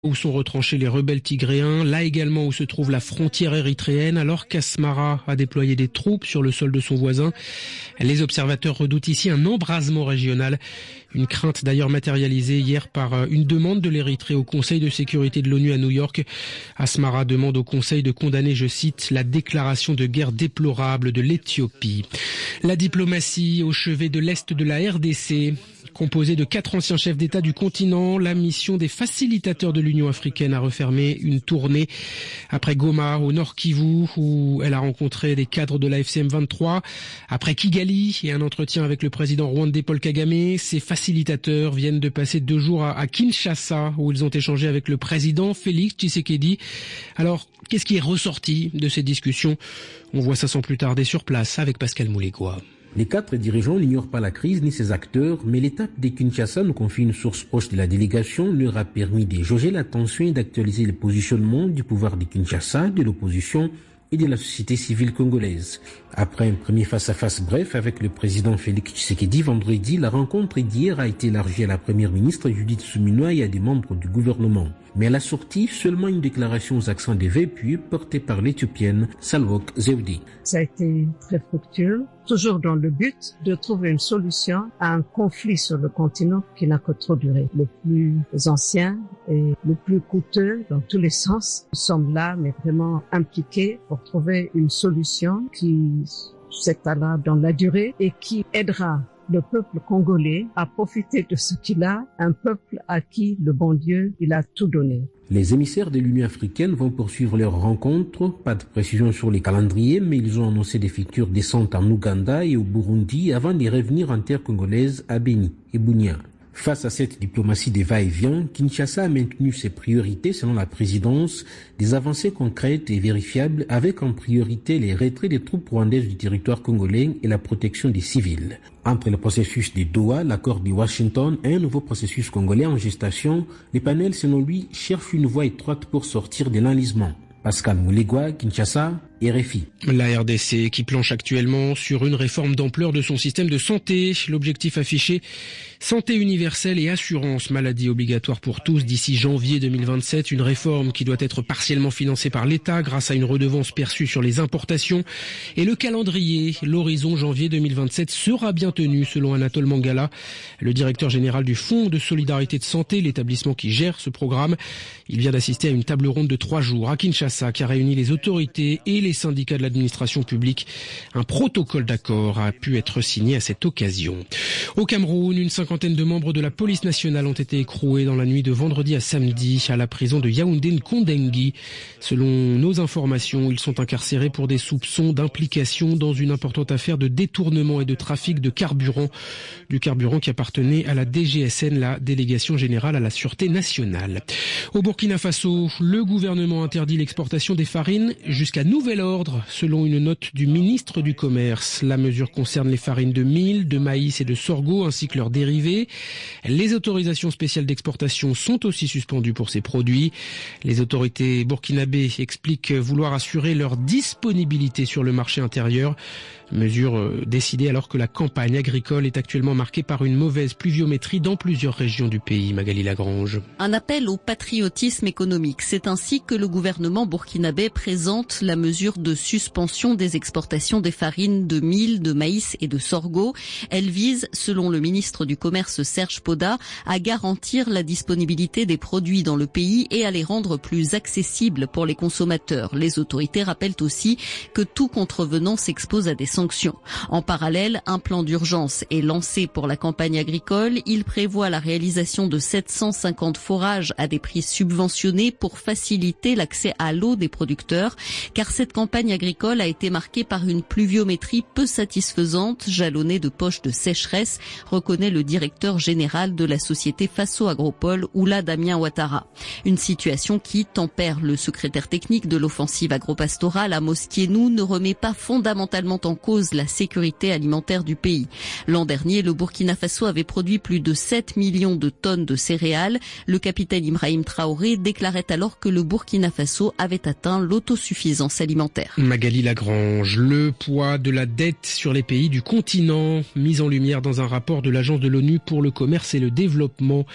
où sont retranchés les rebelles tigréens, là également où se trouve la frontière érythréenne, alors qu'Asmara a déployé des troupes sur le sol de son voisin. Les observateurs redoutent ici un embrasement régional, une crainte d'ailleurs matérialisée hier par une demande de l'Érythrée au Conseil de sécurité de l'ONU à New York. Asmara demande au Conseil de condamner, je cite, la déclaration de guerre déplorable de l'Éthiopie. La diplomatie au chevet de l'Est de la RDC. Composée de 4 anciens chefs d'État du continent, la mission des facilitateurs de l'Union africaine a refermé une tournée après Goma, au Nord Kivu, où elle a rencontré des cadres de la FCM 23. Après Kigali et un entretien avec le président rwandais Paul Kagame, ces facilitateurs viennent de passer 2 jours à Kinshasa, où ils ont échangé avec le président Félix Tshisekedi. Alors, qu'est-ce qui est ressorti de ces discussions? On voit ça sans plus tarder sur place avec Pascal Moulégois. Les 4 dirigeants n'ignorent pas la crise ni ses acteurs, mais l'étape de Kinshasa, nous confie une source proche de la délégation, leur a permis de jauger la tension et d'actualiser le positionnement du pouvoir de Kinshasa, de l'opposition et de la société civile congolaise. Après un premier face-à-face bref avec le président Félix Tshisekedi vendredi, la rencontre d'hier a été élargie à la première ministre Judith Suminwa et à des membres du gouvernement. Mais à la sortie, seulement une déclaration aux accents de vécu portée par l'Éthiopienne Salwok Zewde. Ça a été très fructueux, toujours dans le but de trouver une solution à un conflit sur le continent qui n'a que trop duré. Le plus ancien et le plus coûteux dans tous les sens. Nous sommes là, mais vraiment impliqués pour trouver une solution qui s'étalera dans la durée et qui aidera le peuple congolais a profité de ce qu'il a, un peuple à qui le bon Dieu, il a tout donné. Les émissaires de l'Union africaine vont poursuivre leur rencontre. Pas de précision sur les calendriers, mais ils ont annoncé des futures descentes en Ouganda et au Burundi avant de revenir en terre congolaise à Beni et Bunia. Face à cette diplomatie des va-et-vient, Kinshasa a maintenu ses priorités selon la présidence, des avancées concrètes et vérifiables avec en priorité les retraits des troupes rwandaises du territoire congolais et la protection des civils. Entre le processus de Doha, l'accord de Washington et un nouveau processus congolais en gestation, les panels, selon lui, cherchent une voie étroite pour sortir de l'enlisement. Pascal Moulégois, Kinshasa, RFI. La RDC qui planche actuellement sur une réforme d'ampleur de son système de santé. L'objectif affiché, santé universelle et assurance maladie obligatoire pour tous d'ici janvier 2027. Une réforme qui doit être partiellement financée par l'État grâce à une redevance perçue sur les importations. Et le calendrier, l'horizon janvier 2027 sera bien tenu selon Anatole Mangala, le directeur général du Fonds de solidarité de santé, l'établissement qui gère ce programme. Il vient d'assister à une table ronde de 3 jours à Kinshasa qui a réuni les autorités et les syndicats de l'administration publique. Un protocole d'accord a pu être signé à cette occasion. Au Cameroun, une cinquantaine de membres de la police nationale ont été écroués dans la nuit de vendredi à samedi à la prison de Yaoundé-Nkondengui. Selon nos informations, ils sont incarcérés pour des soupçons d'implication dans une importante affaire de détournement et de trafic de carburant. Du carburant qui appartenait à la DGSN, la Délégation Générale à la Sûreté Nationale. Au Burkina Faso, le gouvernement interdit l'exportation des farines jusqu'à nouvel ordre, selon une note du ministre du Commerce. La mesure concerne les farines de mil, de maïs et de sorgho, ainsi que leurs dérivés. Les autorisations spéciales d'exportation sont aussi suspendues pour ces produits. Les autorités burkinabées expliquent vouloir assurer leur disponibilité sur le marché intérieur. Mesure décidée alors que la campagne agricole est actuellement marquée par une mauvaise pluviométrie dans plusieurs régions du pays. Magali Lagrange. Un appel au patriotisme économique. C'est ainsi que le gouvernement burkinabé présente la mesure de suspension des exportations des farines de mil, de maïs et de sorgho. Elle vise, selon le ministre du Commerce Serge Poda, à garantir la disponibilité des produits dans le pays et à les rendre plus accessibles pour les consommateurs. Les autorités rappellent aussi que tout contrevenant s'expose à des sanctions. En parallèle, un plan d'urgence est lancé pour la campagne agricole. Il prévoit la réalisation de 750 forages à des prix subventionnés pour faciliter l'accès à l'eau des producteurs, car cette campagne agricole a été marquée par une pluviométrie peu satisfaisante, jalonnée de poches de sécheresse, reconnaît le directeur général de la société Faso Agropole, Oula Damien Ouattara. Une situation qui tempère le secrétaire technique de l'offensive agropastorale, Amos Kienou, ne remet pas fondamentalement en cause la sécurité alimentaire du pays. L'an dernier, le Burkina Faso avait produit plus de 7 millions de tonnes de céréales. Le capitaine Ibrahim Traoré déclarait alors que le Burkina Faso avait atteint l'autosuffisance alimentaire. Magali Lagrange, le poids de la dette sur les pays du continent, mis en lumière dans un rapport de l'Agence de l'ONU pour le commerce et le développement.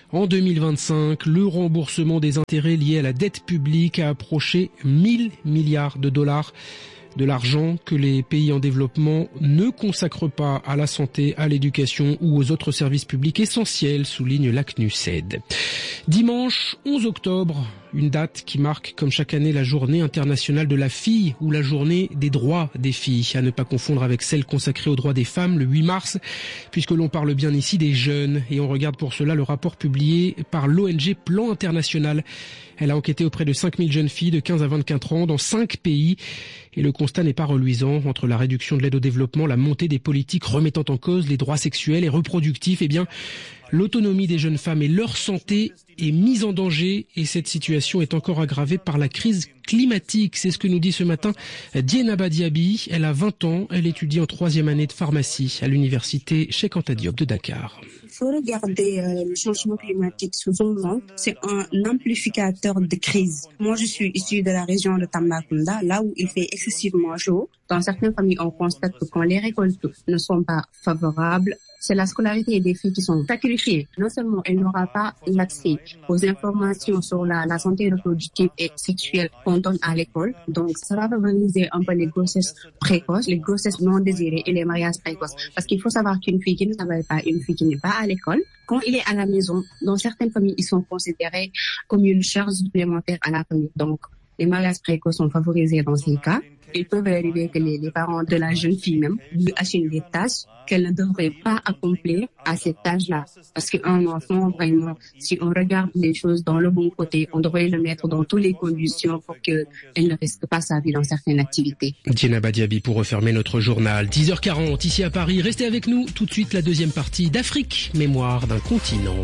En 2025, le remboursement des intérêts liés à la dette publique a approché 1000 milliards de dollars. De l'argent que les pays en développement ne consacrent pas à la santé, à l'éducation ou aux autres services publics essentiels, souligne la CNUSED. Dimanche 11 octobre, une date qui marque comme chaque année la journée internationale de la fille ou la journée des droits des filles, à ne pas confondre avec celle consacrée aux droits des femmes le 8 mars, puisque l'on parle bien ici des jeunes et on regarde pour cela le rapport publié par l'ONG Plan International. Elle a enquêté auprès de 5000 jeunes filles de 15 à 24 ans dans 5 pays et le constat n'est pas reluisant. Entre la réduction de l'aide au développement, la montée des politiques remettant en cause les droits sexuels et reproductifs, l'autonomie des jeunes femmes et leur santé est mise en danger et cette situation est encore aggravée par la crise climatique. C'est ce que nous dit ce matin Dieynaba Diaby. Elle a 20 ans, elle étudie en 3e année de pharmacie à l'université Cheikh Anta Diop de Dakar. Il faut regarder le changement climatique sous un angle. C'est un amplificateur de crise. Moi, je suis issue de la région de Tambacounda, là où il fait excessivement chaud. Dans certaines familles, on constate que quand les récoltes ne sont pas favorables, c'est la scolarité des filles qui sont sacrifiées. Non seulement elle n'aura pas l'accès aux informations sur la santé reproductive et sexuelle qu'on donne à l'école, donc ça va favoriser un peu les grossesses précoces, les grossesses non désirées et les mariages précoces. Parce qu'il faut savoir qu'une fille qui ne travaille pas, une fille qui n'est pas à l'école, quand il est à la maison, dans certaines familles, ils sont considérés comme une charge supplémentaire à la famille. Donc, les mariages précoces sont favorisés dans ces cas. Il peut arriver que les parents de la jeune fille même lui assignent des tâches qu'elle ne devrait pas accomplir à cette tâche-là. Parce qu'un enfant, vraiment, si on regarde les choses dans le bon côté, on devrait le mettre dans toutes les conditions pour qu'elle ne risque pas sa vie dans certaines activités. Dieynaba Diaby pour refermer notre journal. 10h40 ici à Paris. Restez avec nous. Tout de suite, la deuxième partie d'Afrique, mémoire d'un continent.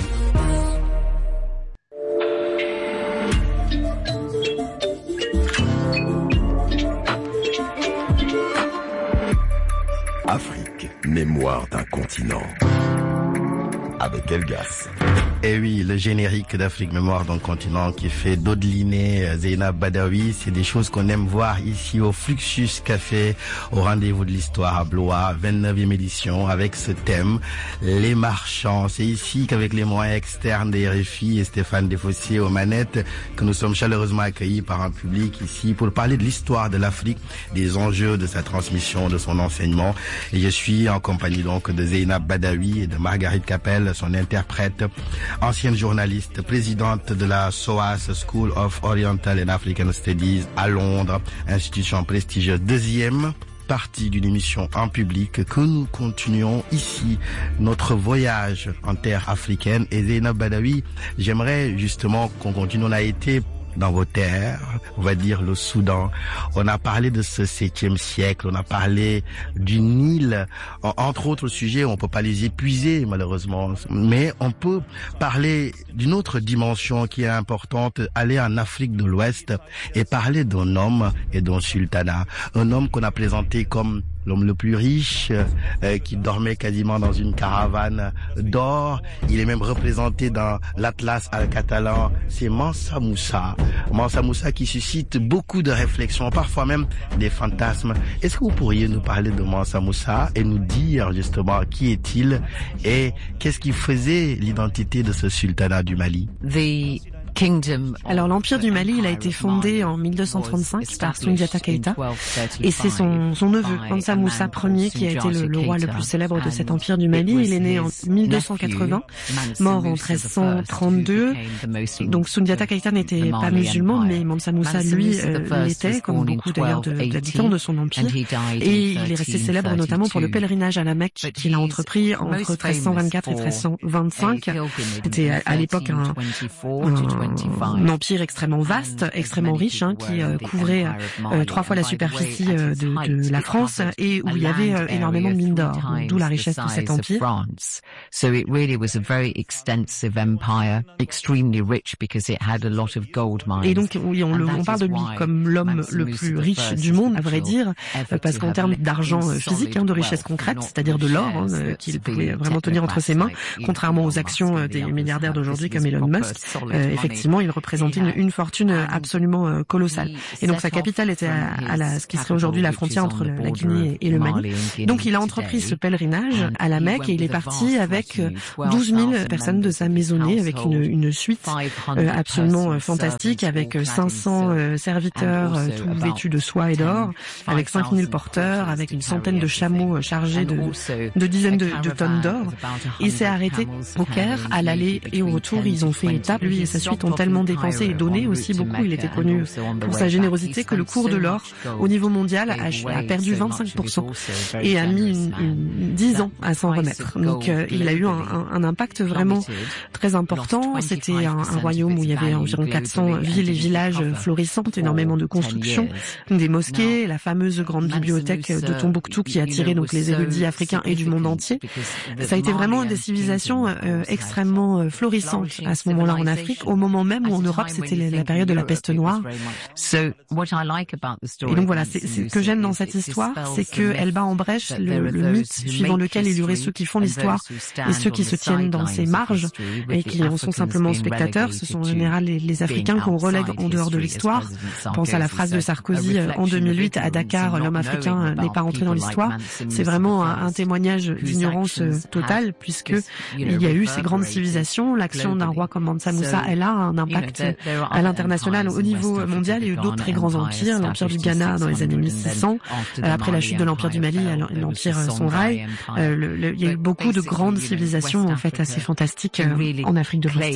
Afrique, mémoire d'un continent. Avec Elgas. Et oui, le générique d'Afrique Mémoire d'un continent qui fait dodeliner Zeynab Badawi, c'est des choses qu'on aime voir ici au Fluxus Café, au rendez-vous de l'histoire à Blois, 29e édition, avec ce thème, les marchands. C'est ici qu'avec les moyens externes des RFI et Stéphane Desfossés aux manettes, que nous sommes chaleureusement accueillis par un public ici pour parler de l'histoire de l'Afrique, des enjeux de sa transmission, de son enseignement. Et je suis en compagnie donc de Zeynab Badawi et de Marguerite Capel, son interprète, ancienne journaliste, présidente de la SOAS, School of Oriental and African Studies à Londres, institution prestigieuse. Deuxième partie d'une émission en public que nous continuons ici, notre voyage en terre africaine. Et Zeynab Badawi, j'aimerais justement qu'on continue. On a été dans vos terres, on va dire le Soudan. On a parlé de ce 7e siècle, on a parlé du Nil, entre autres sujets, on peut pas les épuiser malheureusement, mais on peut parler d'une autre dimension qui est importante, aller en Afrique de l'Ouest et parler d'un homme et d'un sultanat. Un homme qu'on a présenté comme l'homme le plus riche, qui dormait quasiment dans une caravane d'or. Il est même représenté dans l'Atlas al-Catalan. C'est Mansa Moussa. Mansa Moussa qui suscite beaucoup de réflexions, parfois même des fantasmes. Est-ce que vous pourriez nous parler de Mansa Moussa et nous dire justement qui est-il et qu'est-ce qui faisait l'identité de ce sultanat du Mali? Alors l'Empire du Mali, il a été fondé en 1235 par Soundiata Keita et c'est son neveu, Mansa Moussa Ier, qui a été le roi le plus célèbre de cet Empire du Mali. Il est né en 1280, mort en 1332. Donc Soundiata Keita n'était pas musulman, mais Mansa Moussa, lui, l'était, comme beaucoup d'ailleurs d'habitants de son empire. Et il est resté célèbre notamment pour le pèlerinage à la Mecque qu'il a entrepris entre 1324 et 1325. C'était à l'époque un empire extrêmement vaste, extrêmement riche, qui couvrait 3 fois la superficie de la France et où il y avait énormément de mines d'or, d'où la richesse de cet empire. Et donc oui, on parle de lui comme l'homme le plus riche du monde, à vrai dire, parce qu'en termes d'argent physique, de richesse concrète, c'est-à-dire de l'or qu'il pouvait vraiment tenir entre ses mains, contrairement aux actions des milliardaires d'aujourd'hui comme Elon Musk, effectivement effectivement, il représentait une fortune absolument colossale. Et donc sa capitale était à ce qui serait aujourd'hui la frontière entre la Guinée et le Mali. Donc il a entrepris ce pèlerinage à la Mecque et il est parti avec 12 000 personnes de sa maisonnée, avec une suite absolument fantastique, avec 500 serviteurs tout vêtus de soie et d'or, avec 5 000 porteurs, avec une centaine de chameaux chargés de dizaines de tonnes d'or. Il s'est arrêté au Caire, à l'aller et au retour. Ils ont fait étape. Lui et sa suite ont tellement dépensé et donné aussi beaucoup. Il était connu pour sa générosité que le cours de l'or au niveau mondial a perdu 25% et a mis 10 ans à s'en remettre. Donc il a eu un impact vraiment très important. C'était un royaume où il y avait environ 400 villes et villages florissants, énormément de constructions, des mosquées, la fameuse grande bibliothèque de Tombouctou qui attirait donc les érudits africains et du monde entier. Ça a été vraiment des civilisations extrêmement florissantes à ce moment-là en Afrique, au moment même où en Europe c'était la période de la peste noire. Et donc voilà, ce que j'aime dans cette histoire, c'est qu'elle bat en brèche le mythe suivant lequel il y aurait ceux qui font l'histoire et ceux qui se tiennent dans ses marges et qui en sont simplement spectateurs. Ce sont en général les Africains qu'on relègue en dehors de l'histoire. Pense à la phrase de Sarkozy en 2008 à Dakar, l'homme africain n'est pas rentré dans l'histoire. C'est vraiment un témoignage d'ignorance totale, puisque il y a eu ces grandes civilisations. L'action d'un roi comme Mansa Moussa, elle a un impact à l'international, au niveau mondial. Il y a eu d'autres très grands empires, l'empire du Ghana dans les années 1600, après la chute de l'empire du Mali, l'empire Songhai. Il y a eu beaucoup de grandes civilisations en fait assez fantastiques en Afrique de l'Ouest.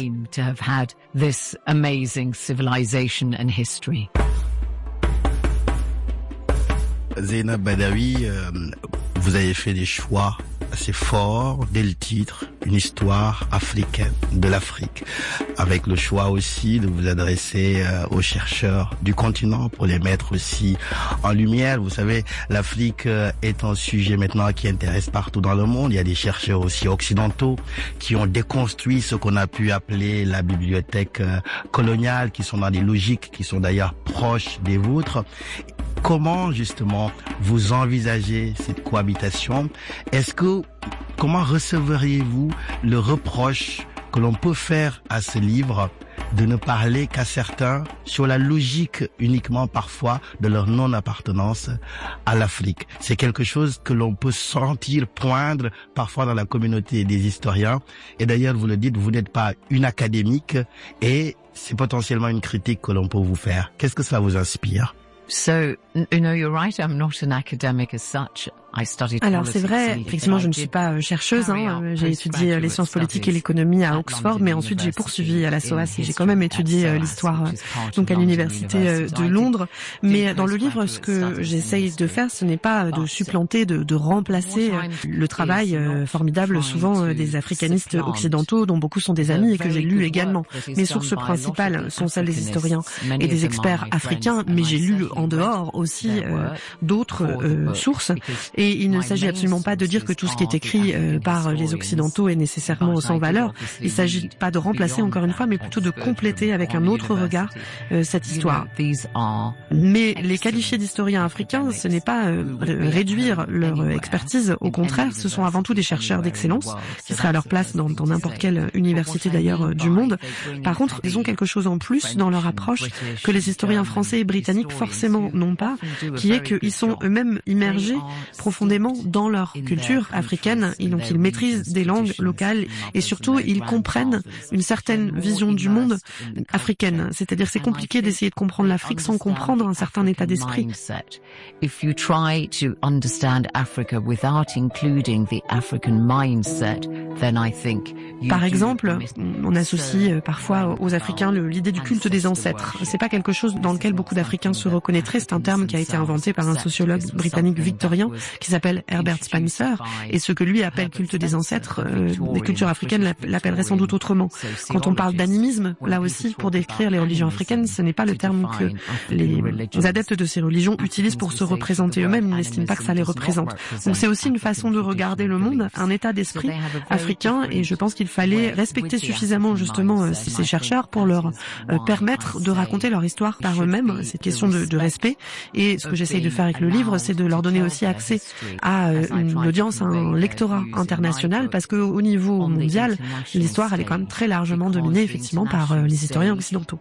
Zeynab Badawi, vous avez fait des choix assez forts dès le titre, une histoire africaine de l'Afrique, avec le choix aussi de vous adresser aux chercheurs du continent pour les mettre aussi en lumière. Vous savez, l'Afrique est un sujet maintenant qui intéresse partout dans le monde. Il y a des chercheurs aussi occidentaux qui ont déconstruit ce qu'on a pu appeler la bibliothèque coloniale, qui sont dans des logiques qui sont d'ailleurs proches des vôtres. Comment justement vous envisagez cette cohabitation? Comment receveriez-vous le reproche que l'on peut faire à ce livre de ne parler qu'à certains sur la logique uniquement parfois de leur non-appartenance à l'Afrique? C'est quelque chose que l'on peut sentir poindre parfois dans la communauté des historiens. Et d'ailleurs, vous le dites, vous n'êtes pas une académique et c'est potentiellement une critique que l'on peut vous faire. Qu'est-ce que cela vous inspire? You're right, I'm not an academic as such. Alors c'est vrai, effectivement je ne suis pas chercheuse, j'ai étudié les sciences politiques et l'économie à Oxford, mais ensuite j'ai poursuivi à la SOAS et j'ai quand même étudié l'histoire donc à l'université de Londres. Mais dans le livre, ce que j'essaye de faire, ce n'est pas de supplanter, de remplacer le travail formidable souvent des africanistes occidentaux, dont beaucoup sont des amis et que j'ai lu également. Mes sources principales sont celles des historiens et des experts africains, mais j'ai lu en dehors aussi d'autres sources. Et il ne s'agit absolument pas de dire que tout ce qui est écrit par les Occidentaux est nécessairement sans valeur. Il ne s'agit pas de remplacer, encore une fois, mais plutôt de compléter avec un autre regard cette histoire. Mais les qualifier d'historiens africains, ce n'est pas réduire leur expertise. Au contraire, ce sont avant tout des chercheurs d'excellence qui seraient à leur place dans n'importe quelle université d'ailleurs du monde. Par contre, ils ont quelque chose en plus dans leur approche que les historiens français et britanniques forcément n'ont pas, qui est qu'ils sont eux-mêmes immergés profondément dans leur culture africaine, et donc ils maîtrisent des langues locales et surtout ils comprennent une certaine vision du monde africaine. C'est-à-dire c'est compliqué d'essayer de comprendre l'Afrique sans comprendre un certain état d'esprit. If you try to understand Africa without including the African mindset, then I think Par exemple, on associe parfois aux Africains l'idée du culte des ancêtres. C'est pas quelque chose dans lequel beaucoup d'Africains se reconnaîtraient. C'est un terme qui a été inventé par un sociologue britannique victorien qui s'appelle Herbert Spencer. Et ce que lui appelle culte des ancêtres, les cultures africaines l'appelleraient sans doute autrement. Quand on parle d'animisme, là aussi, pour décrire les religions africaines, ce n'est pas le terme que les adeptes de ces religions utilisent pour se représenter eux-mêmes. Ils n'estiment pas que ça les représente. Donc c'est aussi une façon de regarder le monde, un état d'esprit africain, et je pense qu'il fallait respecter suffisamment justement ces chercheurs pour leur permettre de raconter leur histoire par eux-mêmes. C'est une question de respect, et ce que j'essaye de faire avec le livre, c'est de leur donner aussi accès a une audience, un lectorat international, parce que au niveau mondial, l'histoire elle est quand même très largement dominée effectivement par les historiens occidentaux.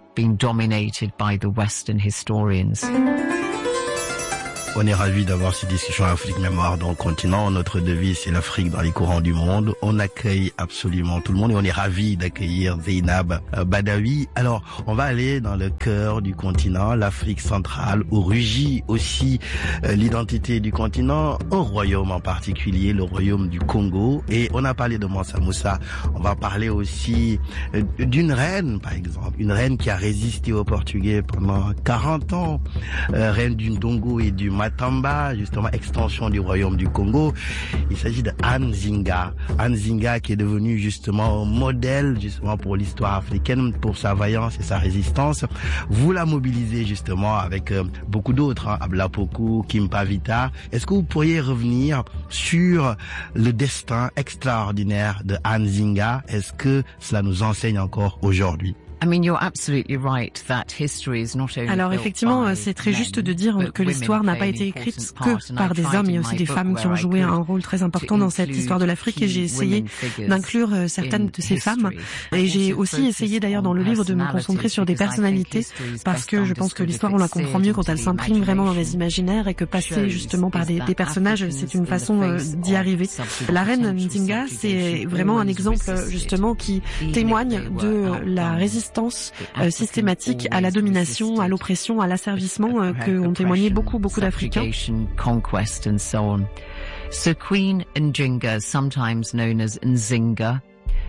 On est ravis d'avoir ces discussions Afrique Mémoire dans le continent. Notre devise, c'est l'Afrique dans les courants du monde. On accueille absolument tout le monde et on est ravis d'accueillir Zeynab Badawi. Alors, on va aller dans le cœur du continent, l'Afrique centrale, où rugit aussi l'identité du continent, un royaume en particulier, le royaume du Congo. Et on a parlé de Mansa Moussa. On va parler aussi d'une reine, par exemple. Une reine qui a résisté aux Portugais pendant 40 ans. Reine du Ndongo et du Matamba, justement extension du royaume du Congo. Il s'agit de Anne Zinga. Anne Zinga qui est devenue justement un modèle justement pour l'histoire africaine, pour sa vaillance et sa résistance. Vous la mobilisez justement avec beaucoup d'autres, Abla Poku, Kim Pavita. Est-ce que vous pourriez revenir sur le destin extraordinaire de Anne Zinga? Est-ce que cela nous enseigne encore aujourd'hui? Alors effectivement, c'est très juste de dire que l'histoire n'a pas été écrite que par des hommes. Il y a aussi des femmes qui ont joué un rôle très important dans cette histoire de l'Afrique et j'ai essayé d'inclure certaines de ces femmes. Et j'ai aussi essayé d'ailleurs dans le livre de me concentrer sur des personnalités parce que je pense que l'histoire on la comprend mieux quand elle s'imprime vraiment dans les imaginaires et que passer justement par des personnages, c'est une façon d'y arriver. La reine Nzinga, c'est vraiment un exemple justement qui témoigne de la résistance systématique à la domination, à l'oppression, à l'asservissement que ont témoigné beaucoup d'Africains. So Queen Nzinga, sometimes known as Nzinga,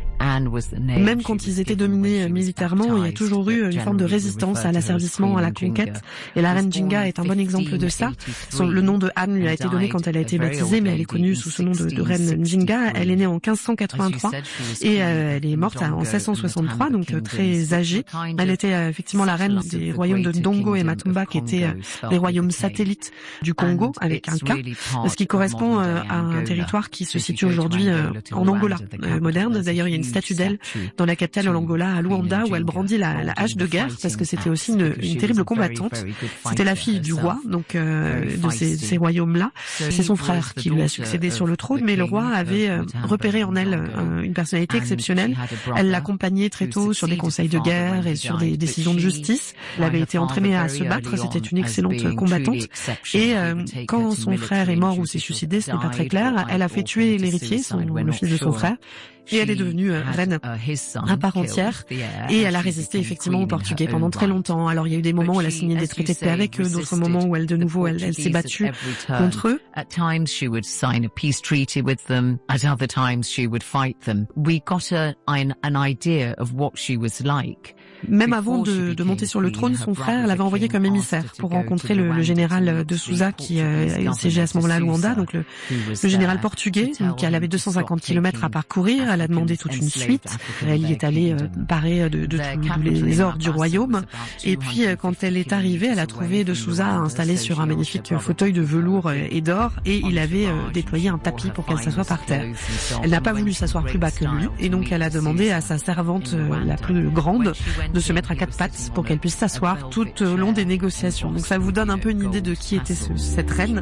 même quand ils étaient dominés militairement, il y a toujours eu une forme de résistance à l'asservissement, à la conquête. Et la reine Nzinga est un bon exemple de ça. Le nom de Anne lui a été donné quand elle a été baptisée, mais elle est connue sous ce nom de reine Nzinga. Elle est née en 1583 et elle est morte en 1663, donc très âgée. Elle était effectivement la reine des royaumes de Ndongo et Matumba, qui étaient des royaumes satellites du Congo, avec un K, ce qui correspond à un territoire qui se situe aujourd'hui en Angola moderne. D'ailleurs, il y a une statue d'elle dans la capitale de l'Angola, à Luanda, où elle brandit la hache de guerre, parce que c'était aussi une terrible combattante. C'était la fille du roi, donc de ces royaumes-là. C'est son frère qui lui a succédé sur le trône, mais le roi avait repéré en elle une personnalité exceptionnelle. Elle l'accompagnait très tôt sur des conseils de guerre et sur des décisions de justice. Elle avait été entraînée à se battre, c'était une excellente combattante. Et quand son frère est mort ou s'est suicidé, ce n'est pas très clair, elle a fait tuer l'héritier, le fils de son frère, et elle est devenue reine à part entière et elle a résisté effectivement aux Portugais pendant très longtemps. Alors il y a eu des moments où elle a signé des traités de paix avec eux, d'autres moments où elle s'est battue contre eux. At times she would sign a peace treaty with them, at other times she would fight them. We got an idea of what she was like. Même avant de monter sur le trône, son frère l'avait envoyé comme émissaire pour rencontrer le général de Souza qui siégeait à ce moment-là à Luanda, donc le général portugais, qui elle avait 250 kilomètres à parcourir. Elle a demandé toute une suite. Elle y est allée parée de tous les ors du royaume. Et puis quand elle est arrivée, elle a trouvé de Souza installé sur un magnifique fauteuil de velours et d'or, et il avait déployé un tapis pour qu'elle s'assoie par terre. Elle n'a pas voulu s'asseoir plus bas que lui, et donc elle a demandé à sa servante la plus grande de se mettre à quatre pattes pour qu'elle puisse s'asseoir tout au long des négociations. Donc ça vous donne un peu une idée de qui était cette reine.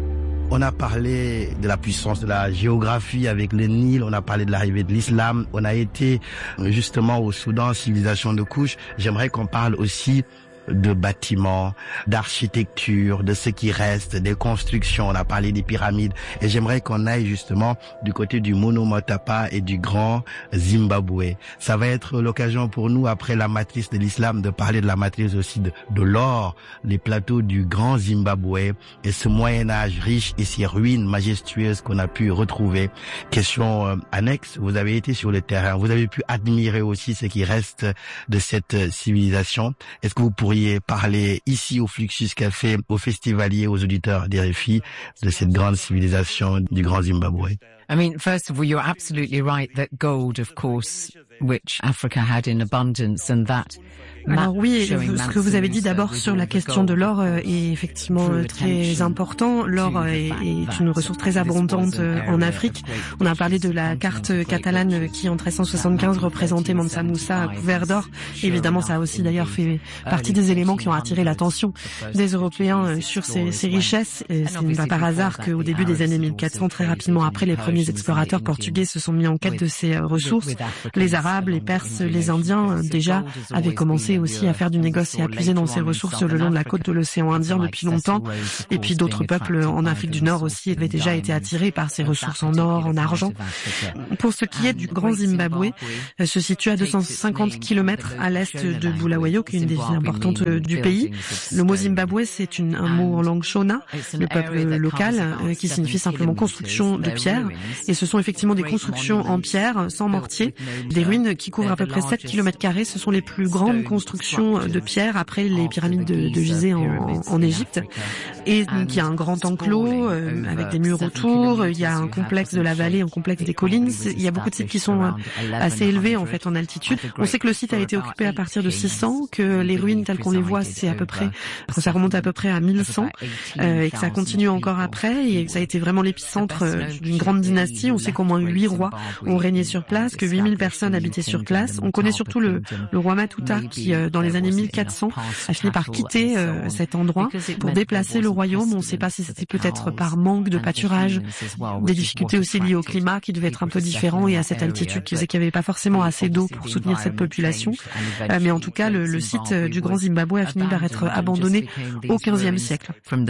On a parlé de la puissance de la géographie avec le Nil, on a parlé de l'arrivée de l'islam, on a été justement au Soudan, civilisation de couche. J'aimerais qu'on parle aussi de bâtiments, d'architecture, de ce qui reste, des constructions. On a parlé des pyramides et j'aimerais qu'on aille justement du côté du Mono Motapa et du Grand Zimbabwe. Ça va être l'occasion pour nous, après la matrice de l'islam, de parler de la matrice aussi de l'or, les plateaux du Grand Zimbabwe et ce Moyen-Âge riche et ces ruines majestueuses qu'on a pu retrouver. Question annexe, vous avez été sur le terrain, vous avez pu admirer aussi ce qui reste de cette civilisation. Est-ce que vous pourriez parler ici au Fluxus Café, aux festivaliers, aux auditeurs d'RFI, de cette grande civilisation du Grand Zimbabwe? I mean, first of all, you're absolutely right that gold, of course, which Africa had in abundance, and that. Alors oui, ce que vous avez dit d'abord sur la question de l'or est effectivement très important. L'or est une ressource très abondante en Afrique. On a parlé de la carte catalane qui en 1375 représentait Mansa Moussa couvert d'or. Évidemment, ça a aussi d'ailleurs fait partie des éléments qui ont attiré l'attention des Européens sur ces richesses. Ce n'est pas par hasard qu'au début des années 1400, très rapidement après, les premiers explorateurs portugais se sont mis en quête de ces ressources. Les Arabes, les Perses, les Indiens déjà avaient commencé aussi à faire du négoce et à puiser dans ces ressources le long de la côte de l'océan Indien depuis longtemps. Et puis d'autres peuples en Afrique du Nord aussi avaient déjà été attirés par ces ressources en or, en argent. Pour ce qui est du Grand Zimbabwe, se situe à 250 km à l'est de Bulawayo, qui est une des villes importantes du pays. Le mot Zimbabwe, c'est un mot en langue shona, le peuple local, qui signifie simplement construction de pierre. Et ce sont effectivement des constructions en pierre, sans mortier, des ruines qui couvrent à peu près 7 km². Ce sont les plus grandes constructions de pierre après les pyramides de Gizeh en Égypte. Et donc il y a un grand enclos avec des murs autour, il y a un complexe de la vallée, un complexe des collines. Il y a beaucoup de sites qui sont assez élevés en fait en altitude. On sait que le site a été occupé à partir de 600, que les ruines telles qu'on les voit, ça remonte à peu près à 1100 et que ça continue encore après et que ça a été vraiment l'épicentre d'une grande dynastie. On sait qu'au moins 8 rois ont régné sur place, que 8000 personnes habitaient sur place. On connaît surtout le roi Matuta qui dans les années 1400 a fini par quitter cet endroit pour déplacer le royaume. On ne sait pas si c'était peut-être par manque de pâturage, des difficultés aussi liées au climat qui devait être un peu différent et à cette altitude qui faisait qu'il n'y avait pas forcément assez d'eau pour soutenir cette population. Mais en tout cas, le site du Grand Zimbabwe a fini par être abandonné au XVe siècle.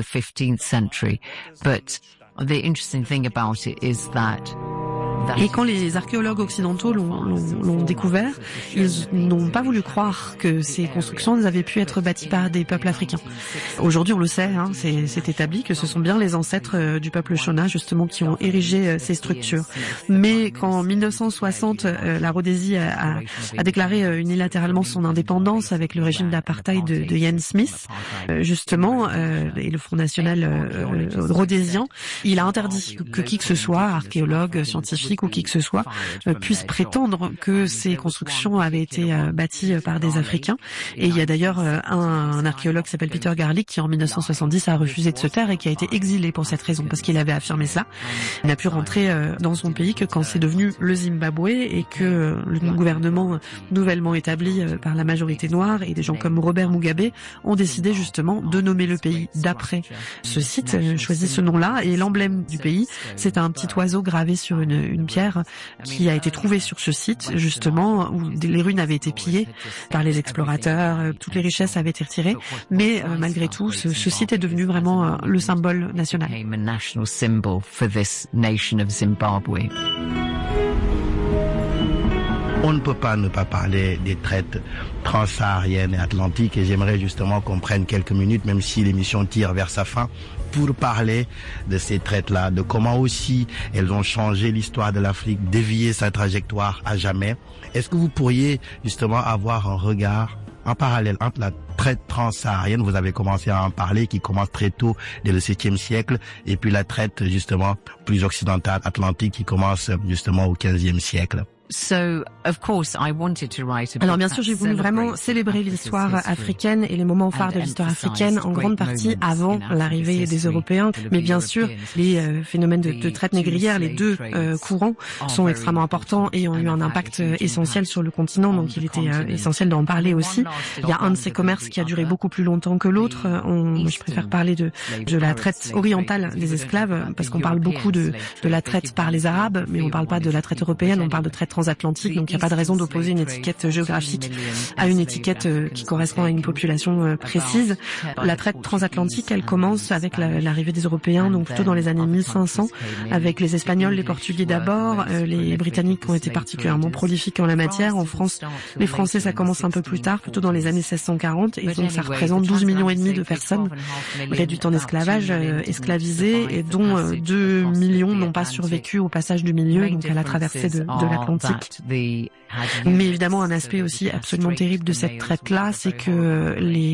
Et quand les archéologues occidentaux l'ont découvert, ils n'ont pas voulu croire que ces constructions avaient pu être bâties par des peuples africains. Aujourd'hui, on le sait, c'est établi que ce sont bien les ancêtres du peuple Shona, justement, qui ont érigé ces structures. Mais quand en 1960, la Rhodésie a déclaré unilatéralement son indépendance avec le régime d'apartheid de Ian Smith, justement, et le Front National rhodésien, il a interdit que qui que ce soit, archéologue, scientifique, ou qui que ce soit, puisse prétendre que ces constructions avaient été bâties par des Africains. Et il y a d'ailleurs un archéologue qui s'appelle Peter Garlick qui en 1970 a refusé de se taire et qui a été exilé pour cette raison, parce qu'il avait affirmé cela. Il n'a pu rentrer dans son pays que quand c'est devenu le Zimbabwe et que le gouvernement nouvellement établi par la majorité noire et des gens comme Robert Mugabe ont décidé justement de nommer le pays d'après ce site, choisi ce nom-là. Et l'emblème du pays, c'est un petit oiseau gravé sur une pierre qui a été trouvée sur ce site, justement, où les ruines avaient été pillées par les explorateurs, toutes les richesses avaient été retirées, mais malgré tout, ce site est devenu vraiment le symbole national. On ne peut pas ne pas parler des traites transsahariennes et atlantiques et j'aimerais justement qu'on prenne quelques minutes, même si l'émission tire vers sa fin, pour parler de ces traites-là, de comment aussi elles ont changé l'histoire de l'Afrique, dévié sa trajectoire à jamais. Est-ce que vous pourriez justement avoir un regard en parallèle entre la traite transsaharienne, vous avez commencé à en parler, qui commence très tôt, dès le 7e siècle, et puis la traite justement plus occidentale, atlantique, qui commence justement au 15e siècle? Alors bien sûr, j'ai voulu vraiment célébrer l'histoire africaine et les moments phares de l'histoire africaine, en grande partie avant l'arrivée des Européens. Mais bien sûr, les phénomènes de traite négrière, les deux courants, sont extrêmement importants et ont eu un impact essentiel sur le continent. Donc il était essentiel d'en parler aussi. Il y a un de ces commerces qui a duré beaucoup plus longtemps que l'autre. Je préfère parler de la traite orientale des esclaves, parce qu'on parle beaucoup de la traite par les Arabes, mais on parle pas de la traite européenne, on parle de traite transatlantique, donc il n'y a pas de raison d'opposer une étiquette géographique à une étiquette qui correspond à une population précise. La traite transatlantique, elle commence avec l'arrivée des Européens, donc plutôt dans les années 1500, avec les Espagnols, les Portugais d'abord, les Britanniques ont été particulièrement prolifiques en la matière. En France, les Français, ça commence un peu plus tard, plutôt dans les années 1640, et donc ça représente 12,5 millions de personnes réduites en esclavage, esclavisées, et dont 2 millions n'ont pas survécu au passage du milieu, donc à la traversée de l'Atlantique. Mais évidemment, un aspect aussi absolument terrible de cette traite-là, c'est que les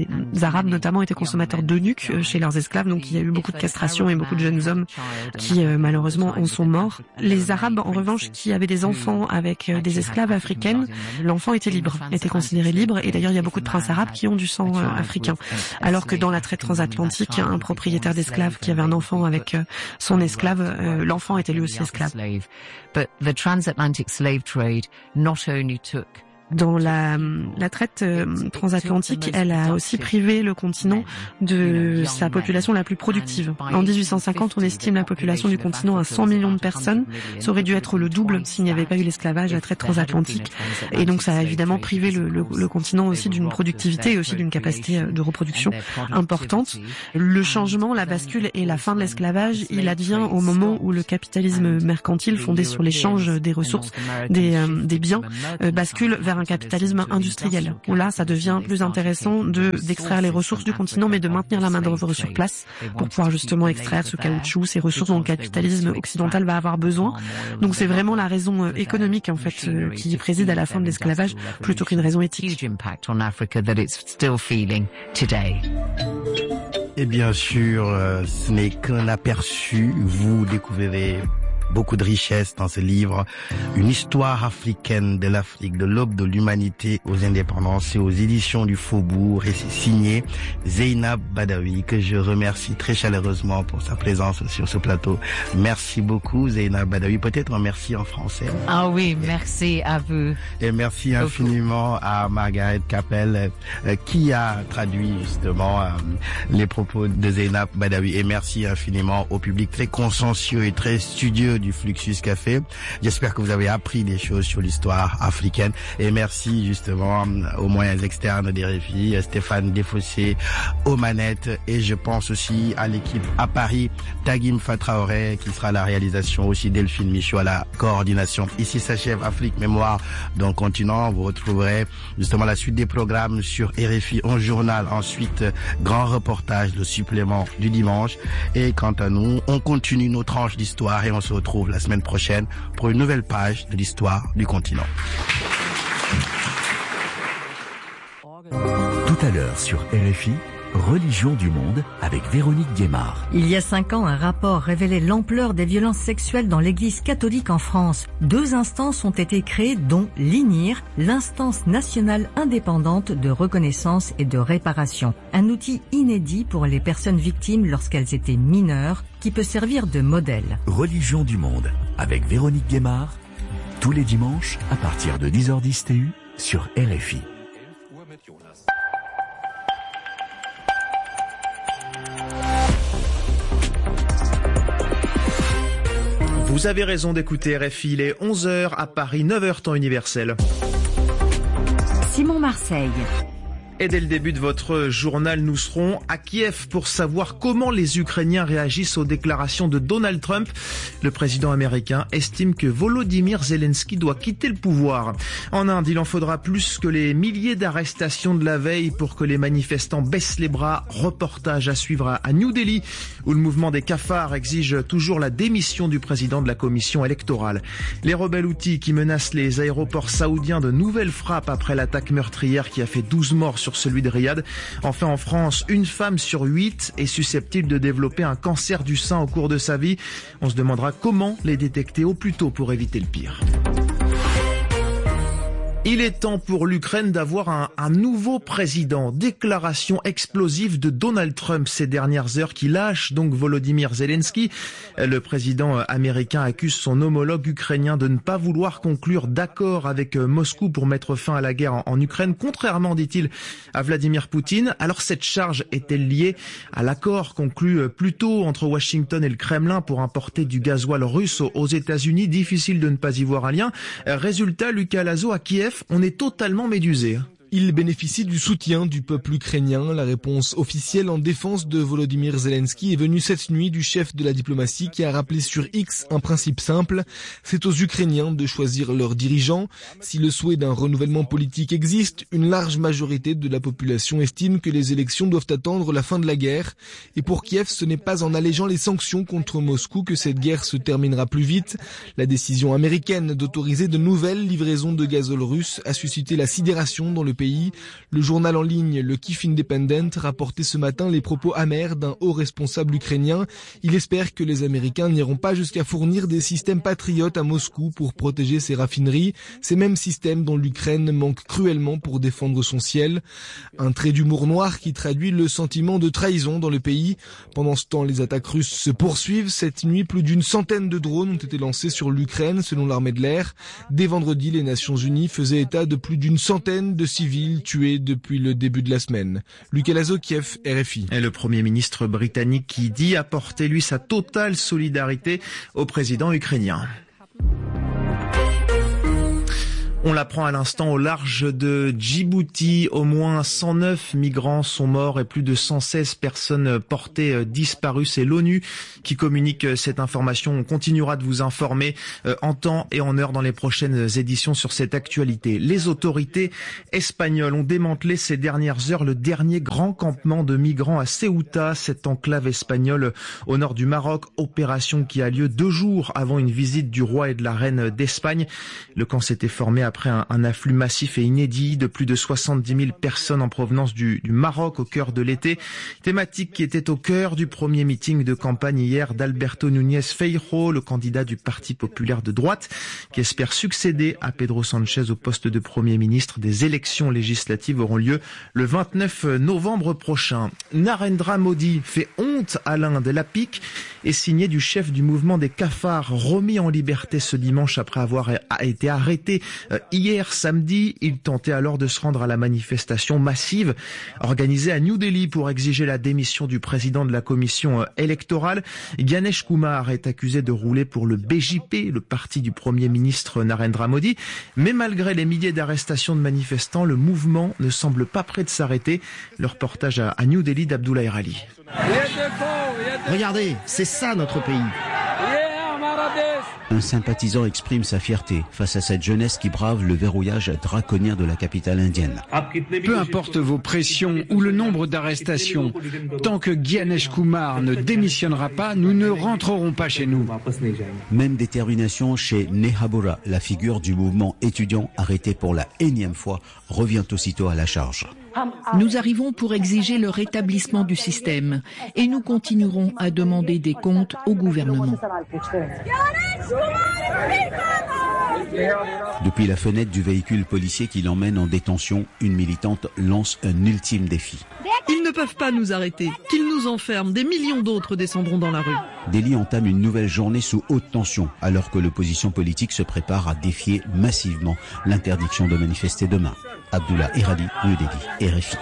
les Arabes notamment étaient consommateurs d'eunuques chez leurs esclaves, donc il y a eu beaucoup de castration et beaucoup de jeunes hommes qui malheureusement en sont morts. Les Arabes en revanche qui avaient des enfants avec des esclaves africaines, l'enfant était libre, était considéré libre, et d'ailleurs il y a beaucoup de princes arabes qui ont du sang africain. Alors que dans la traite transatlantique, un propriétaire d'esclaves qui avait un enfant avec son esclave, l'enfant était lui aussi esclave. But the transatlantic slave trade not only took Dans la traite transatlantique, elle a aussi privé le continent de sa population la plus productive. En 1850, on estime la population du continent à 100 millions de personnes. Ça aurait dû être le double s'il n'y avait pas eu l'esclavage, la traite transatlantique. Et donc ça a évidemment privé le continent aussi d'une productivité et aussi d'une capacité de reproduction importante. Le changement, la bascule et la fin de l'esclavage, il advient au moment où le capitalisme mercantile fondé sur l'échange des ressources, des biens, bascule vers un capitalisme industriel, où là, ça devient plus intéressant d'extraire les ressources du continent, mais de maintenir la main-d'œuvre sur place pour pouvoir justement extraire ce caoutchouc, ces ressources dont le capitalisme occidental va avoir besoin. Donc c'est vraiment la raison économique, en fait, qui préside à la fin de l'esclavage, plutôt qu'une raison éthique. Et bien sûr, ce n'est qu'un aperçu. Vous découvrirez beaucoup de richesse dans ce livre, une histoire africaine de l'Afrique, de l'aube de l'humanité aux indépendances et aux éditions du Faubourg, et c'est signé Zeynab Badawi, que je remercie très chaleureusement pour sa présence sur ce plateau. Merci beaucoup Zeynab Badawi, peut-être un merci en français. Ah oui, merci à vous. Et merci infiniment à Margaret Capel qui a traduit justement les propos de Zeynab Badawi, et merci infiniment au public très consciencieux et très studieux du Fluxus Café. J'espère que vous avez appris des choses sur l'histoire africaine, et merci justement aux moyens externes des RFI, Stéphane Desfossés aux manettes, et je pense aussi à l'équipe à Paris, Tagim Fatraoré qui sera à la réalisation, aussi Delphine Michaud à la coordination. Ici s'achève Afrique Mémoire d'un continent. Vous retrouverez justement la suite des programmes sur RFI, un journal, ensuite grand reportage, le supplément du dimanche, et quant à nous, on continue nos tranches d'histoire et on se retrouve la semaine prochaine pour une nouvelle page de l'histoire du continent. Tout à l'heure sur RFI, Religion du monde avec Véronique Guémard. Il y a 5 ans, un rapport révélait l'ampleur des violences sexuelles dans l'Église catholique en France. 2 instances ont été créées, dont l'INIR, l'instance nationale indépendante de reconnaissance et de réparation. Un outil inédit pour les personnes victimes lorsqu'elles étaient mineures, qui peut servir de modèle. Religion du monde avec Véronique Guémard, tous les dimanches à partir de 10h10 TU sur RFI. Vous avez raison d'écouter RFI, il est 11h à Paris, 9h temps universel. Simon Marseille. Et dès le début de votre journal, nous serons à Kiev pour savoir comment les Ukrainiens réagissent aux déclarations de Donald Trump. Le président américain estime que Volodymyr Zelensky doit quitter le pouvoir. En Inde, il en faudra plus que les milliers d'arrestations de la veille pour que les manifestants baissent les bras. Reportage à suivre à New Delhi, où le mouvement des cafards exige toujours la démission du président de la commission électorale. Les rebelles houthis qui menacent les aéroports saoudiens de nouvelles frappes après l'attaque meurtrière qui a fait 12 morts sur celui de Riyad. Enfin, en France, une femme sur 8 est susceptible de développer un cancer du sein au cours de sa vie. On se demandera comment les détecter au plus tôt pour éviter le pire. Il est temps pour l'Ukraine d'avoir un nouveau président. Déclaration explosive de Donald Trump ces dernières heures qui lâche donc Volodymyr Zelensky. Le président américain accuse son homologue ukrainien de ne pas vouloir conclure d'accord avec Moscou pour mettre fin à la guerre en Ukraine, contrairement, dit-il, à Vladimir Poutine. Alors cette charge est-elle liée à l'accord conclu plus tôt entre Washington et le Kremlin pour importer du gasoil russe aux États-Unis? Difficile de ne pas y voir un lien. Résultat, Lucas Lazo, à Kiev, on est totalement médusé. Il bénéficie du soutien du peuple ukrainien. La réponse officielle en défense de Volodymyr Zelensky est venue cette nuit du chef de la diplomatie qui a rappelé sur X un principe simple. C'est aux Ukrainiens de choisir leurs dirigeants. Si le souhait d'un renouvellement politique existe, une large majorité de la population estime que les élections doivent attendre la fin de la guerre. Et pour Kiev, ce n'est pas en allégeant les sanctions contre Moscou que cette guerre se terminera plus vite. La décision américaine d'autoriser de nouvelles livraisons de gazole russe a suscité la sidération dans le pays pays. Le journal en ligne Le Kyiv Independent rapportait ce matin les propos amers d'un haut responsable ukrainien. Il espère que les Américains n'iront pas jusqu'à fournir des systèmes patriotes à Moscou pour protéger ses raffineries, ces mêmes systèmes dont l'Ukraine manque cruellement pour défendre son ciel. Un trait d'humour noir qui traduit le sentiment de trahison dans le pays. Pendant ce temps, les attaques russes se poursuivent. Cette nuit, plus d'une centaine de drones ont été lancés sur l'Ukraine, selon l'armée de l'air. Dès vendredi, les Nations Unies faisaient état de plus d'une centaine de civils tués depuis le début de la semaine. Lucas Lazo, Kiev, RFI. Et le Premier ministre britannique qui dit apporter, lui, sa totale solidarité au président ukrainien. On l'apprend à l'instant au large de Djibouti. Au moins 109 migrants sont morts et plus de 116 personnes portées disparues. C'est l'ONU qui communique cette information. On continuera de vous informer en temps et en heure dans les prochaines éditions sur cette actualité. Les autorités espagnoles ont démantelé ces dernières heures le dernier grand campement de migrants à Ceuta, cette enclave espagnole au nord du Maroc. Opération qui a lieu 2 jours avant une visite du roi et de la reine d'Espagne. Le camp s'était formé après un afflux massif et inédit de plus de 70 000 personnes en provenance du Maroc au cœur de l'été. Thématique qui était au cœur du premier meeting de campagne hier d'Alberto Núñez Feijóo, le candidat du Parti populaire de droite, qui espère succéder à Pedro Sánchez au poste de Premier ministre. Des élections législatives auront lieu le 29 novembre prochain. Narendra Modi fait honte à l'Inde. La pique est signée du chef du mouvement des cafards, remis en liberté ce dimanche après avoir été arrêté hier samedi. Il tentait alors de se rendre à la manifestation massive organisée à New Delhi pour exiger la démission du président de la commission électorale. Ganesh Kumar est accusé de rouler pour le BJP, le parti du Premier ministre Narendra Modi. Mais malgré les milliers d'arrestations de manifestants, le mouvement ne semble pas prêt de s'arrêter. Le reportage à New Delhi d'Abdoulaye Rali. Regardez, c'est ça notre pays. Un sympathisant exprime sa fierté face à cette jeunesse qui brave le verrouillage draconien de la capitale indienne. Peu importe vos pressions ou le nombre d'arrestations, tant que Ganesh Kumar ne démissionnera pas, nous ne rentrerons pas chez nous. Même détermination chez Nehabura, la figure du mouvement étudiant arrêté pour la énième fois, revient aussitôt à la charge. Nous arrivons pour exiger le rétablissement du système et nous continuerons à demander des comptes au gouvernement. Depuis la fenêtre du véhicule policier qui l'emmène en détention, une militante lance un ultime défi. Ils ne peuvent pas nous arrêter, qu'ils nous enferment, des millions d'autres descendront dans la rue. Delhi entame une nouvelle journée sous haute tension, alors que l'opposition politique se prépare à défier massivement l'interdiction de manifester demain. Abdullah Eradi, New Delhi, RFI.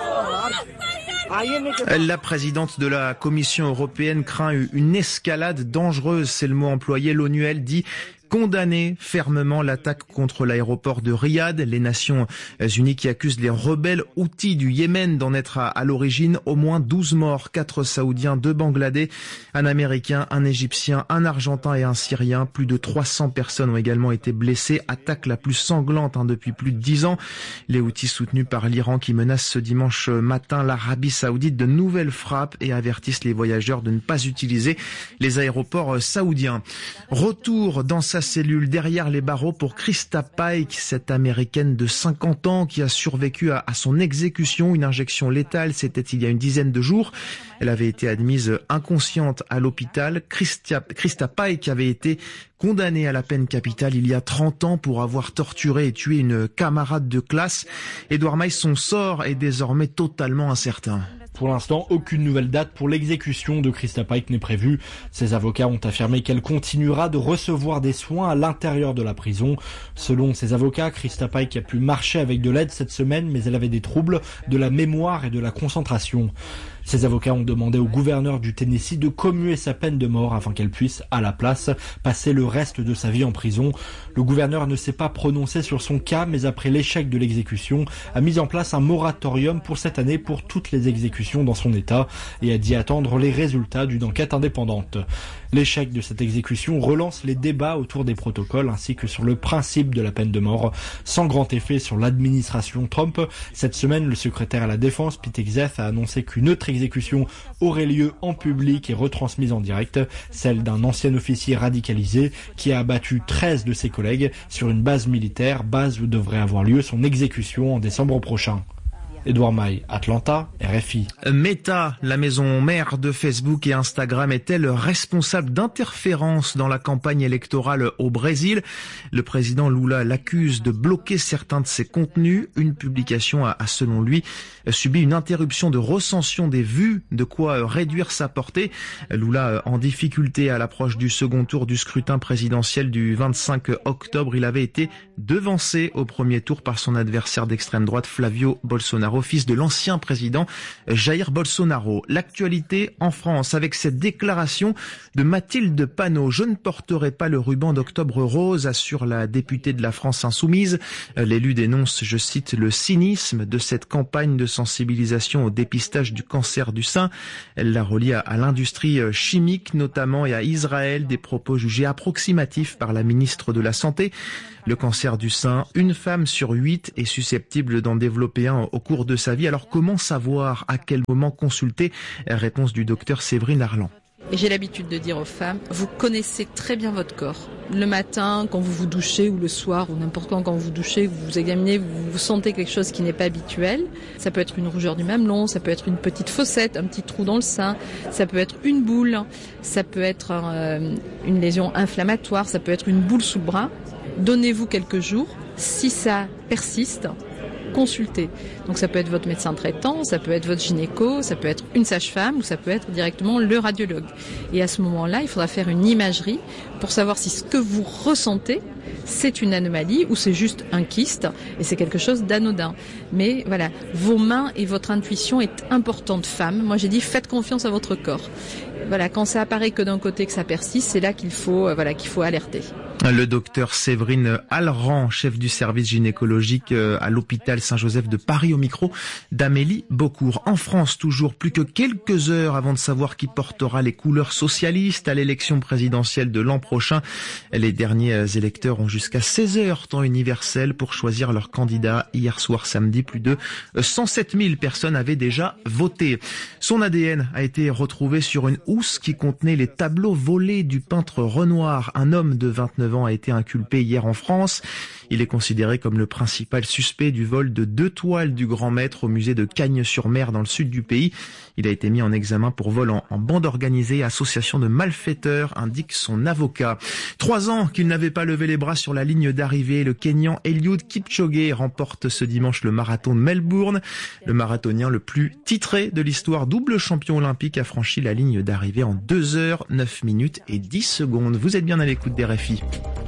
La présidente de la Commission européenne craint une escalade dangereuse, c'est le mot employé. L'ONU, elle, dit condamner fermement l'attaque contre l'aéroport de Riyad. Les Nations Unies qui accusent les rebelles Houthis du Yémen d'en être à l'origine. Au moins 12 morts, 4 Saoudiens, 2 Bangladais, un Américain, un Égyptien, un Argentin et un Syrien. Plus de 300 personnes ont également été blessées. Attaque la plus sanglante depuis plus de 10 ans. Les Houthis soutenus par l'Iran qui menacent ce dimanche matin l'Arabie Saoudite de nouvelles frappes et avertissent les voyageurs de ne pas utiliser les aéroports saoudiens. Retour dans sa cellule derrière les barreaux pour Krista Pike, cette américaine de 50 ans qui a survécu à son exécution. Une injection létale, c'était il y a une dizaine de jours. Elle avait été admise inconsciente à l'hôpital. Krista Pike avait été condamnée à la peine capitale il y a 30 ans pour avoir torturé et tué une camarade de classe. Edouard Maïs, son sort est désormais totalement incertain. Pour l'instant, aucune nouvelle date pour l'exécution de Krista Pike n'est prévue. Ses avocats ont affirmé qu'elle continuera de recevoir des soins à l'intérieur de la prison. Selon ses avocats, Krista Pike a pu marcher avec de l'aide cette semaine, mais elle avait des troubles de la mémoire et de la concentration. Ses avocats ont demandé au gouverneur du Tennessee de commuer sa peine de mort afin qu'elle puisse, à la place, passer le reste de sa vie en prison. Le gouverneur ne s'est pas prononcé sur son cas, mais après l'échec de l'exécution, a mis en place un moratorium pour cette année pour toutes les exécutions exécution dans son État et a dit attendre les résultats d'une enquête indépendante. L'échec de cette exécution relance les débats autour des protocoles ainsi que sur le principe de la peine de mort, sans grand effet sur l'administration Trump. Cette semaine, le secrétaire à la Défense, Pete Hegseth, a annoncé qu'une autre exécution aurait lieu en public et retransmise en direct, celle d'un ancien officier radicalisé qui a abattu 13 de ses collègues sur une base militaire, base où devrait avoir lieu son exécution en décembre prochain. Edouard Maille, Atlanta, RFI. Meta, la maison mère de Facebook et Instagram, est-elle responsable d'interférences dans la campagne électorale au Brésil? Le président Lula l'accuse de bloquer certains de ses contenus. Une publication a, selon lui, subi une interruption de recension des vues, de quoi réduire sa portée. Lula en difficulté à l'approche du second tour du scrutin présidentiel du 25 octobre. Il avait été devancé au premier tour par son adversaire d'extrême droite, Flavio Bolsonaro, fils de l'ancien président Jair Bolsonaro. L'actualité en France avec cette déclaration de Mathilde Panot. Je ne porterai pas le ruban d'Octobre Rose, assure la députée de la France Insoumise. L'élu dénonce, je cite, le cynisme de cette campagne de sensibilisation au dépistage du cancer du sein. Elle la relie à l'industrie chimique notamment et à Israël, des propos jugés approximatifs par la ministre de la Santé. Le cancer du sein, une femme sur 8 est susceptible d'en développer un au cours de sa vie. Alors comment savoir à quel moment consulter? Réponse du docteur Séverine Arlan. Et j'ai l'habitude de dire aux femmes, vous connaissez très bien votre corps. Le matin, quand vous vous douchez, ou le soir, ou n'importe quand vous vous douchez, vous vous examinez, vous sentez quelque chose qui n'est pas habituel. Ça peut être une rougeur du mamelon, ça peut être une petite fossette, un petit trou dans le sein, ça peut être une boule, ça peut être une lésion inflammatoire, ça peut être une boule sous le bras. Donnez-vous quelques jours. Si ça persiste, consultez. Donc ça peut être votre médecin traitant, ça peut être votre gynéco, ça peut être une sage-femme ou ça peut être directement le radiologue. Et à ce moment-là, il faudra faire une imagerie pour savoir si ce que vous ressentez, c'est une anomalie ou c'est juste un kyste et c'est quelque chose d'anodin. Mais voilà, vos mains et votre intuition est importante, femme. Moi j'ai dit faites confiance à votre corps. Voilà, quand ça apparaît que d'un côté que ça persiste, c'est là qu'il faut alerter. Le docteur Séverine Alran, chef du service gynécologique à l'hôpital Saint-Joseph de Paris, au micro d'Amélie Beaucourt. En France, toujours plus que quelques heures avant de savoir qui portera les couleurs socialistes à l'élection présidentielle de l'an prochain. Les derniers électeurs ont jusqu'à 16h temps universel pour choisir leur candidat. Hier soir samedi, plus de 107 000 personnes avaient déjà voté. Son ADN a été retrouvé sur une housse qui contenait les tableaux volés du peintre Renoir. Un homme de 29 ans a été inculpé hier en France. Il est considéré comme le principal suspect du vol de 2 toiles du grand maître au musée de Cagnes-sur-Mer dans le sud du pays. Il a été mis en examen pour vol en bande organisée et association de malfaiteurs, indique son avocat. 3 ans qu'il n'avait pas levé les bras sur la ligne d'arrivée. Le Kenyan Eliud Kipchoge remporte ce dimanche le marathon de Melbourne. Le marathonien le plus titré de l'histoire, double champion olympique, a franchi la ligne d'arrivée en 2 heures, 9 minutes et 10 secondes. Vous êtes bien à l'écoute des RFI.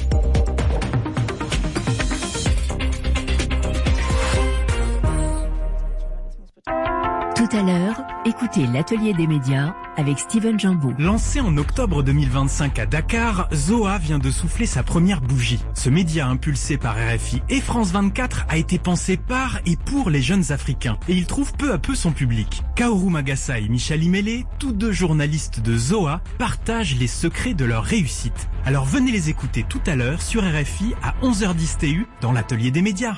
Tout à l'heure, écoutez l'atelier des médias avec Steven Jambeau. Lancé en octobre 2025 à Dakar, Zoa vient de souffler sa première bougie. Ce média impulsé par RFI et France 24 a été pensé par et pour les jeunes Africains. Et il trouve peu à peu son public. Kaoru Magassa et Michel Imele, tous 2 journalistes de Zoa, partagent les secrets de leur réussite. Alors venez les écouter tout à l'heure sur RFI à 11h10 TU dans l'atelier des médias.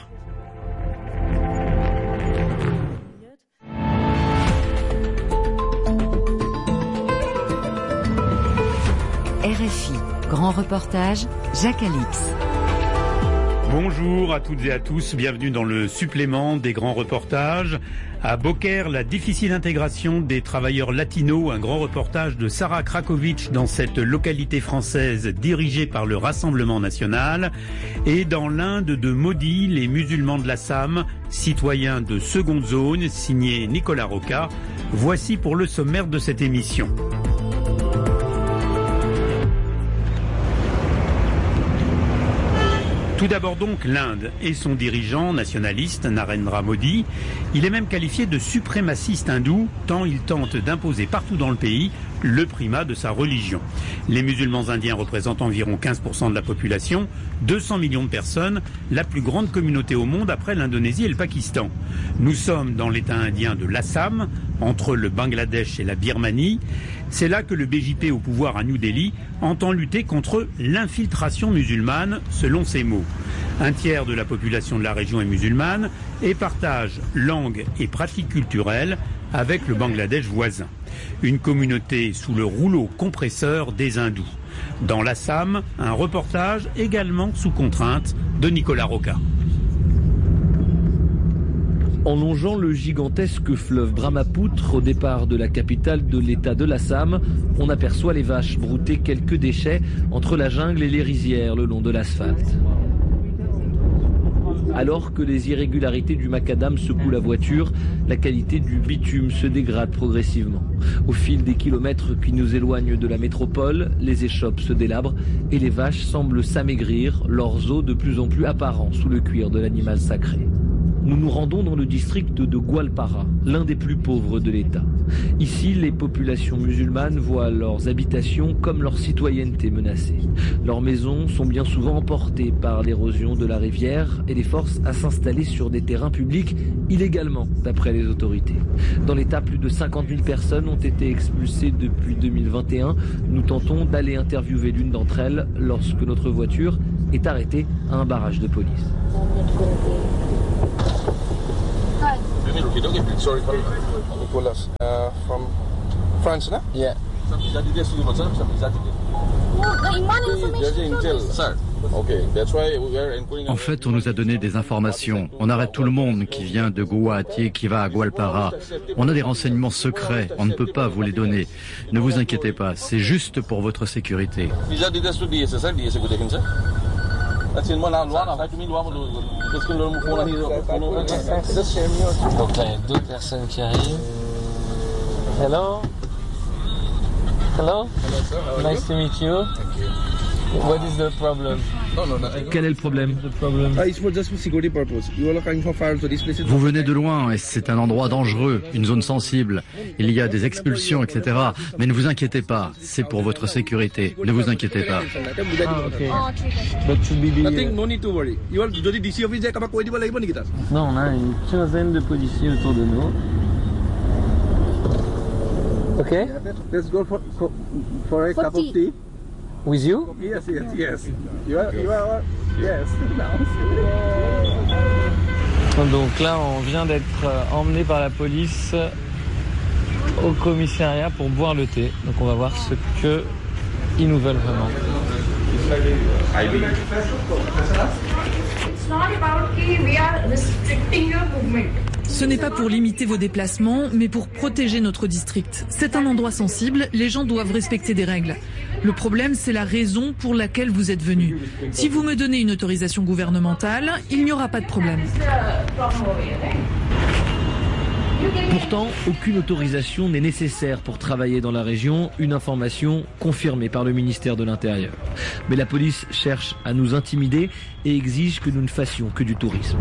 RFI, grand reportage, Jacques Alix. Bonjour à toutes et à tous, bienvenue dans le supplément des grands reportages. À Beaucaire, la difficile intégration des travailleurs latinos, un grand reportage de Sarah Krakovic dans cette localité française dirigée par le Rassemblement national. Et dans l'Inde de Modi, les musulmans de l'Assam, citoyens de seconde zone, signé Nicolas Roca. Voici pour le sommaire de cette émission. Tout d'abord donc l'Inde et son dirigeant nationaliste Narendra Modi. Il est même qualifié de suprémaciste hindou tant il tente d'imposer partout dans le pays le primat de sa religion. Les musulmans indiens représentent environ 15% de la population, 200 millions de personnes, la plus grande communauté au monde après l'Indonésie et le Pakistan. Nous sommes dans l'État indien de l'Assam, entre le Bangladesh et la Birmanie. C'est là que le BJP au pouvoir à New Delhi entend lutter contre l'infiltration musulmane, selon ses mots. Un tiers de la population de la région est musulmane et partage langue et pratiques culturelles avec le Bangladesh voisin. Une communauté sous le rouleau compresseur des hindous. Dans l'Assam, un reportage également sous contrainte de Nicolas Roca. En longeant le gigantesque fleuve Brahmapoutre au départ de la capitale de l'état de l'Assam, on aperçoit les vaches brouter quelques déchets entre la jungle et les rizières le long de l'asphalte. Alors que les irrégularités du macadam secouent la voiture, la qualité du bitume se dégrade progressivement. Au fil des kilomètres qui nous éloignent de la métropole, les échoppes se délabrent et les vaches semblent s'amaigrir, leurs os de plus en plus apparents sous le cuir de l'animal sacré. Nous nous rendons dans le district de Gwalpara, l'un des plus pauvres de l'État. Ici, les populations musulmanes voient leurs habitations comme leur citoyenneté menacée. Leurs maisons sont bien souvent emportées par l'érosion de la rivière et les forcent à s'installer sur des terrains publics illégalement, d'après les autorités. Dans l'État, plus de 50 000 personnes ont été expulsées depuis 2021. Nous tentons d'aller interviewer l'une d'entre elles lorsque notre voiture est arrêtée à un barrage de police. Sorry, Nicolas, from France, no? Yeah. En fait, on nous a donné des informations. On arrête tout le monde qui vient de Guwahati et qui va à Gwalpara. On a des renseignements secrets. On ne peut pas vous les donner. Ne vous inquiétez pas. C'est juste pour votre sécurité. Donc là, il y a deux personnes qui arrivent. Hello. Hello. Nice to meet you. What is the problem? Quel est le problème? Vous venez de loin et c'est un endroit dangereux, une zone sensible. Il y a des expulsions, etc. Mais ne vous inquiétez pas, c'est pour votre sécurité. Ne vous inquiétez pas. Non, on a une quinzaine de policiers autour de nous. Ok. Let's go for a cup of tea. With you? Yes. You are yes. Donc là, on vient d'être emmené par la police au commissariat pour boire le thé. Donc on va voir ce que ils nous veulent vraiment. It's not about we are restricting your movement. Ce n'est pas pour limiter vos déplacements, mais pour protéger notre district. C'est un endroit sensible, les gens doivent respecter des règles. Le problème, c'est la raison pour laquelle vous êtes venu. Si vous me donnez une autorisation gouvernementale, il n'y aura pas de problème. Pourtant, aucune autorisation n'est nécessaire pour travailler dans la région, une information confirmée par le ministère de l'Intérieur. Mais la police cherche à nous intimider et exige que nous ne fassions que du tourisme.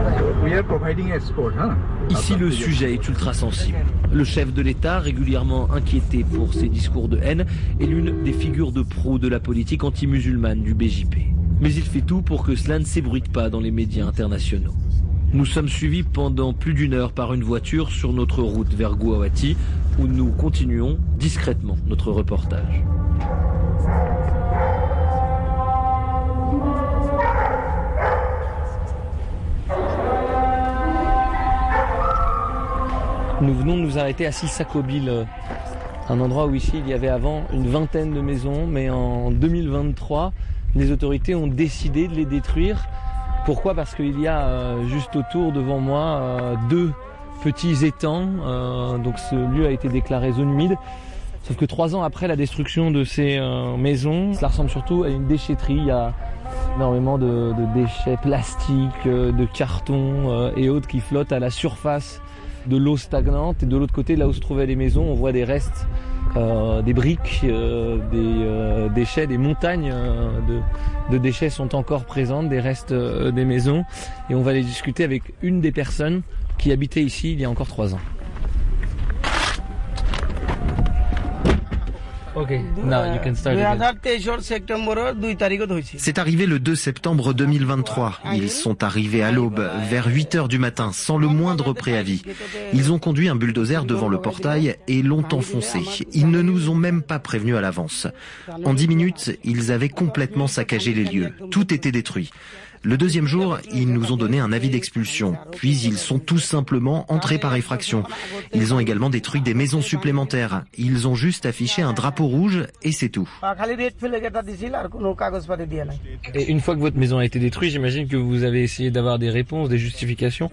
Ici, le sujet est ultra sensible. Le chef de l'État, régulièrement inquiété pour ses discours de haine, est l'une des figures de proue de la politique anti-musulmane du BJP. Mais il fait tout pour que cela ne s'ébruite pas dans les médias internationaux. Nous sommes suivis pendant plus d'une heure par une voiture sur notre route vers Guwahati, où nous continuons discrètement notre reportage. Nous venons de nous arrêter à Sissakobil, un endroit où ici il y avait avant une vingtaine de maisons, mais en 2023, les autorités ont décidé de les détruire. Pourquoi? Parce qu'il y a juste autour devant moi deux petits étangs, donc ce lieu a été déclaré zone humide. Sauf que 3 ans après la destruction de ces maisons, cela ressemble surtout à une déchetterie. Il y a énormément de déchets plastiques, de cartons et autres qui flottent à la surface de l'eau stagnante. Et de l'autre côté, là où se trouvaient les maisons, on voit des restes, des briques, des déchets, des montagnes de déchets sont encore présentes, des restes des maisons. Et on va aller discuter avec une des personnes qui habitait ici il y a encore 3 ans. C'est arrivé le 2 septembre 2023. Ils sont arrivés à l'aube, vers 8 heures du matin, sans le moindre préavis. Ils ont conduit un bulldozer devant le portail et l'ont enfoncé. Ils ne nous ont même pas prévenus à l'avance. En 10 minutes, ils avaient complètement saccagé les lieux. Tout était détruit. Le deuxième jour, ils nous ont donné un avis d'expulsion. Puis ils sont tout simplement entrés par effraction. Ils ont également détruit des maisons supplémentaires. Ils ont juste affiché un drapeau rouge et c'est tout. Et une fois que votre maison a été détruite, j'imagine que vous avez essayé d'avoir des réponses, des justifications?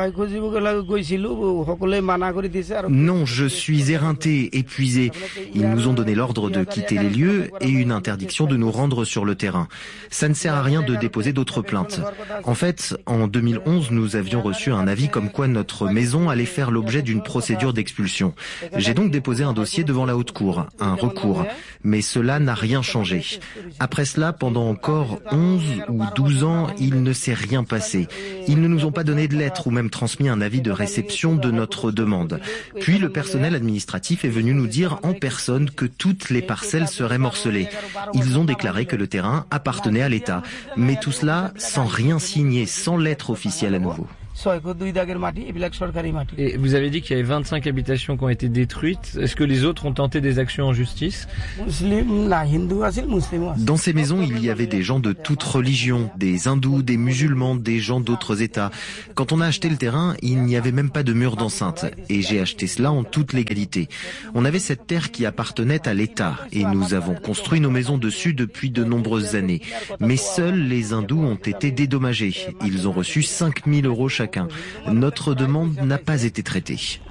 Non, je suis éreinté, épuisé. Ils nous ont donné l'ordre de quitter les lieux et une interdiction de nous rendre sur le terrain. Ça ne sert à rien de déposer d'autres plainte. En fait, en 2011, nous avions reçu un avis comme quoi notre maison allait faire l'objet d'une procédure d'expulsion. J'ai donc déposé un dossier devant la haute cour, un recours. Mais cela n'a rien changé. Après cela, pendant encore 11 ou 12 ans, il ne s'est rien passé. Ils ne nous ont pas donné de lettre ou même transmis un avis de réception de notre demande. Puis le personnel administratif est venu nous dire en personne que toutes les parcelles seraient morcelées. Ils ont déclaré que le terrain appartenait à l'État. Mais tout cela sans rien signer, sans lettre officielle à nouveau. Et vous avez dit qu'il y avait 25 habitations qui ont été détruites. Est-ce que les autres ont tenté des actions en justice? Dans ces maisons, il y avait des gens de toutes religions, des hindous, des musulmans, des gens d'autres États. Quand on a acheté le terrain, il n'y avait même pas de mur d'enceinte. Et j'ai acheté cela en toute légalité. On avait cette terre qui appartenait à l'État et nous avons construit nos maisons dessus depuis de nombreuses années. Mais seuls les hindous ont été dédommagés. Ils ont reçu 5 000 € chacun. Notre demande n'a pas été traitée.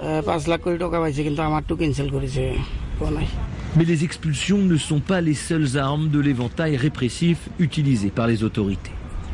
Mais les expulsions ne sont pas les seules armes de l'éventail répressif utilisé par les autorités.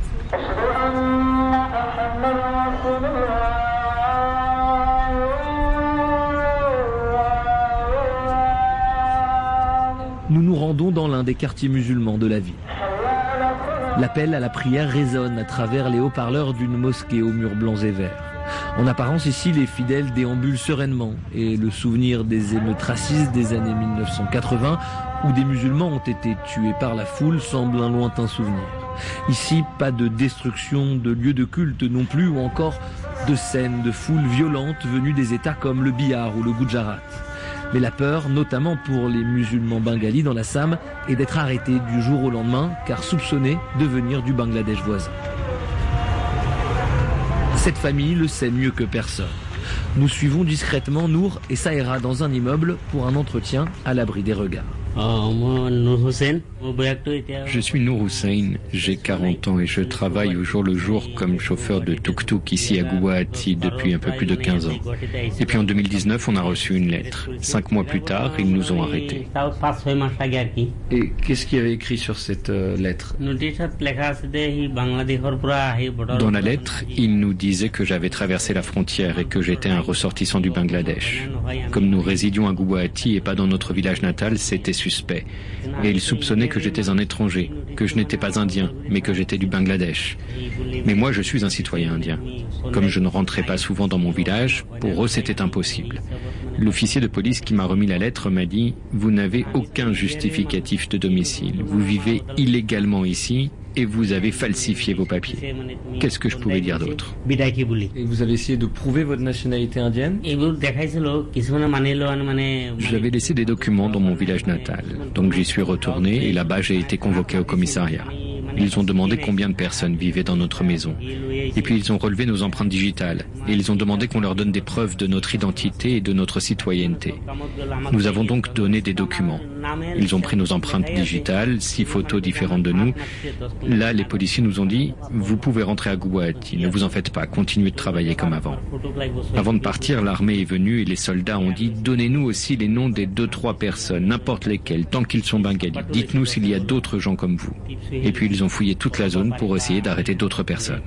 Nous nous rendons dans l'un des quartiers musulmans de la ville. L'appel à la prière résonne à travers les haut-parleurs d'une mosquée aux murs blancs et verts. En apparence, ici, les fidèles déambulent sereinement et le souvenir des émeutes racistes des années 1980 où des musulmans ont été tués par la foule semble un lointain souvenir. Ici, pas de destruction de lieux de culte non plus ou encore de scènes de foules violentes venues des États comme le Bihar ou le Gujarat. Mais la peur, notamment pour les musulmans bengalis dans l'Assam, est d'être arrêtés du jour au lendemain, car soupçonnés de venir du Bangladesh voisin. Cette famille le sait mieux que personne. Nous suivons discrètement Nour et Saïra dans un immeuble pour un entretien à l'abri des regards. Je suis Nour Hussein, j'ai 40 ans et je travaille au jour le jour comme chauffeur de tuk-tuk ici à Guwahati depuis un peu plus de 15 ans. Et puis en 2019, on a reçu une lettre. 5 mois plus tard, ils nous ont arrêtés. Et qu'est-ce qu'il y avait écrit sur cette lettre? Dans la lettre, il nous disait que j'avais traversé la frontière et que j'étais un ressortissant du Bangladesh. Comme nous résidions à Guwahati et pas dans notre village natal, c'était suspect. Et il soupçonnait que j'étais un étranger, que je n'étais pas indien, mais que j'étais du Bangladesh. Mais moi, je suis un citoyen indien. Comme je ne rentrais pas souvent dans mon village, pour eux, c'était impossible. L'officier de police qui m'a remis la lettre m'a dit « Vous n'avez aucun justificatif de domicile. Vous vivez illégalement ici et vous avez falsifié vos papiers. » Qu'est-ce que je pouvais dire d'autre? Et vous avez essayé de prouver votre nationalité indienne? J'avais laissé des documents dans mon village natal. Donc j'y suis retourné et là-bas j'ai été convoqué au commissariat. Ils ont demandé combien de personnes vivaient dans notre maison. Et puis ils ont relevé nos empreintes digitales. Et ils ont demandé qu'on leur donne des preuves de notre identité et de notre citoyenneté. Nous avons donc donné des documents. Ils ont pris nos empreintes digitales, 6 photos différentes de nous. Là, les policiers nous ont dit « Vous pouvez rentrer à Guwahati, ne vous en faites pas, continuez de travailler comme avant. » Avant de partir, l'armée est venue et les soldats ont dit « Donnez-nous aussi les noms des 2-3 personnes, n'importe lesquelles, tant qu'ils sont bengalis. Dites-nous s'il y a d'autres gens comme vous. » Et puis ils ont fouillé toute la zone pour essayer d'arrêter d'autres personnes.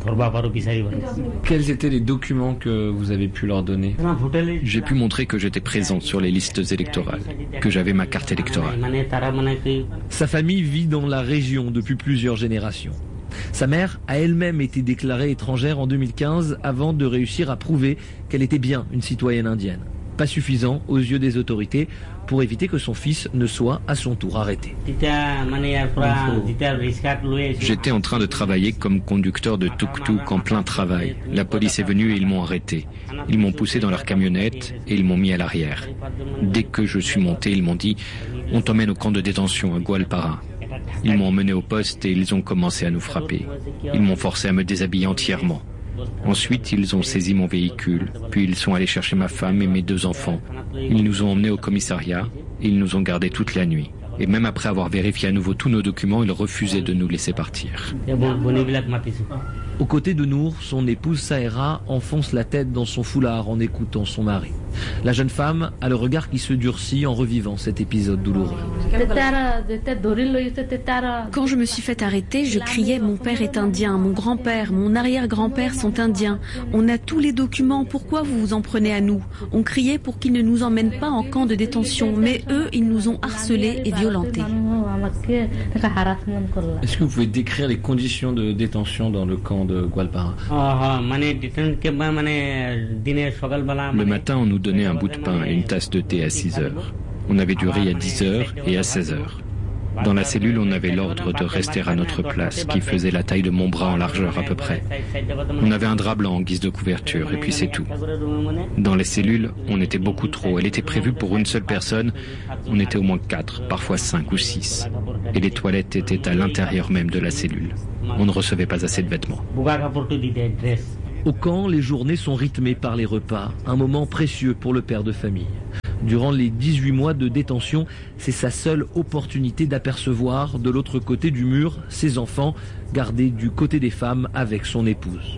Quels étaient les documents que vous avez pu leur donner? J'ai pu montrer que j'étais présent sur les listes électorales, que j'avais ma carte électorale. Sa famille vit dans la région depuis plusieurs générations. Sa mère a elle-même été déclarée étrangère en 2015 avant de réussir à prouver qu'elle était bien une citoyenne indienne. Pas suffisant aux yeux des autorités pour éviter que son fils ne soit à son tour arrêté. J'étais en train de travailler comme conducteur de tuk-tuk en plein travail. La police est venue et ils m'ont arrêté. Ils m'ont poussé dans leur camionnette et ils m'ont mis à l'arrière. Dès que je suis monté, ils m'ont dit « On t'emmène au camp de détention à Goalpara ». Ils m'ont emmené au poste et ils ont commencé à nous frapper. Ils m'ont forcé à me déshabiller entièrement. Ensuite, ils ont saisi mon véhicule, puis ils sont allés chercher ma femme et mes 2 enfants. Ils nous ont emmenés au commissariat et ils nous ont gardés toute la nuit. Et même après avoir vérifié à nouveau tous nos documents, ils refusaient de nous laisser partir. Aux côtés de Nour, son épouse Sahera enfonce la tête dans son foulard en écoutant son mari. La jeune femme a le regard qui se durcit en revivant cet épisode douloureux. Quand je me suis fait arrêter, je criais « Mon père est indien, mon grand-père, mon arrière-grand-père sont indiens. On a tous les documents, pourquoi vous vous en prenez à nous ?» On criait pour qu'ils ne nous emmènent pas en camp de détention, mais eux, ils nous ont harcelés et violentés. Est-ce que vous pouvez décrire les conditions de détention dans le camp de Goalpara? Le matin, on nous donnait un bout de pain et une tasse de thé à 6 heures. On avait du riz à 10 heures et à 16 heures. Dans la cellule, on avait l'ordre de rester à notre place, qui faisait la taille de mon bras en largeur à peu près. On avait un drap blanc en guise de couverture, et puis c'est tout. Dans les cellules, on était beaucoup trop. Elle était prévue pour une seule personne. On était au moins 4, parfois 5 ou 6. Et les toilettes étaient à l'intérieur même de la cellule. On ne recevait pas assez de vêtements. Au camp, les journées sont rythmées par les repas, un moment précieux pour le père de famille. Durant les 18 mois de détention, c'est sa seule opportunité d'apercevoir de l'autre côté du mur ses enfants gardés du côté des femmes avec son épouse.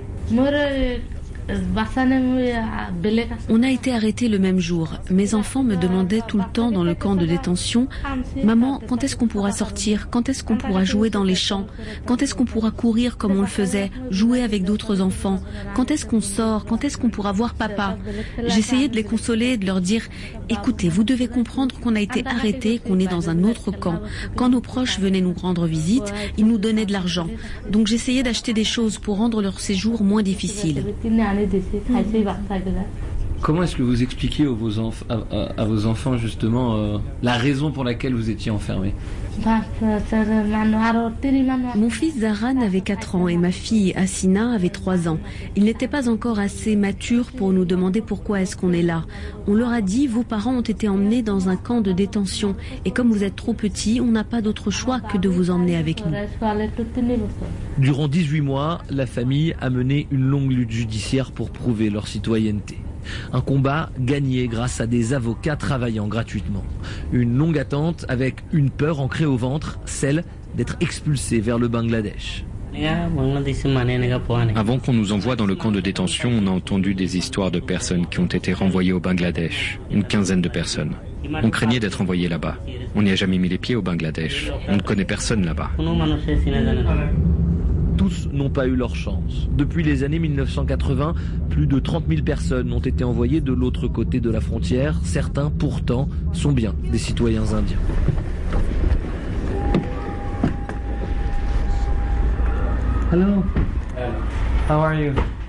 On a été arrêtés le même jour. Mes enfants me demandaient tout le temps dans le camp de détention « Maman, quand est-ce qu'on pourra sortir? Quand est-ce qu'on pourra jouer dans les champs? Quand est-ce qu'on pourra courir comme on le faisait? Jouer avec d'autres enfants? Quand est-ce qu'on sort? Quand est-ce qu'on pourra voir papa ?» J'essayais de les consoler et de leur dire « Écoutez, vous devez comprendre qu'on a été arrêtés, qu'on est dans un autre camp. Quand nos proches venaient nous rendre visite, ils nous donnaient de l'argent. Donc j'essayais d'acheter des choses pour rendre leur séjour moins difficile. » Comment est-ce que vous expliquez à vos enfants justement la raison pour laquelle vous étiez enfermé? Mon fils Zaran avait 4 ans et ma fille Assina avait 3 ans. Ils n'étaient pas encore assez matures pour nous demander pourquoi est-ce qu'on est là. On leur a dit, vos parents ont été emmenés dans un camp de détention et comme vous êtes trop petits, on n'a pas d'autre choix que de vous emmener avec nous. Durant 18 mois, la famille a mené une longue lutte judiciaire pour prouver leur citoyenneté. Un combat gagné grâce à des avocats travaillant gratuitement. Une longue attente avec une peur ancrée au ventre, celle d'être expulsé vers le Bangladesh. Avant qu'on nous envoie dans le camp de détention, on a entendu des histoires de personnes qui ont été renvoyées au Bangladesh. Une quinzaine de personnes. On craignait d'être envoyé là-bas. On n'y a jamais mis les pieds au Bangladesh. On ne connaît personne là-bas. Tous n'ont pas eu leur chance. Depuis les années 1980, plus de 30 000 personnes ont été envoyées de l'autre côté de la frontière. Certains, pourtant, sont bien des citoyens indiens. Hello. How are you?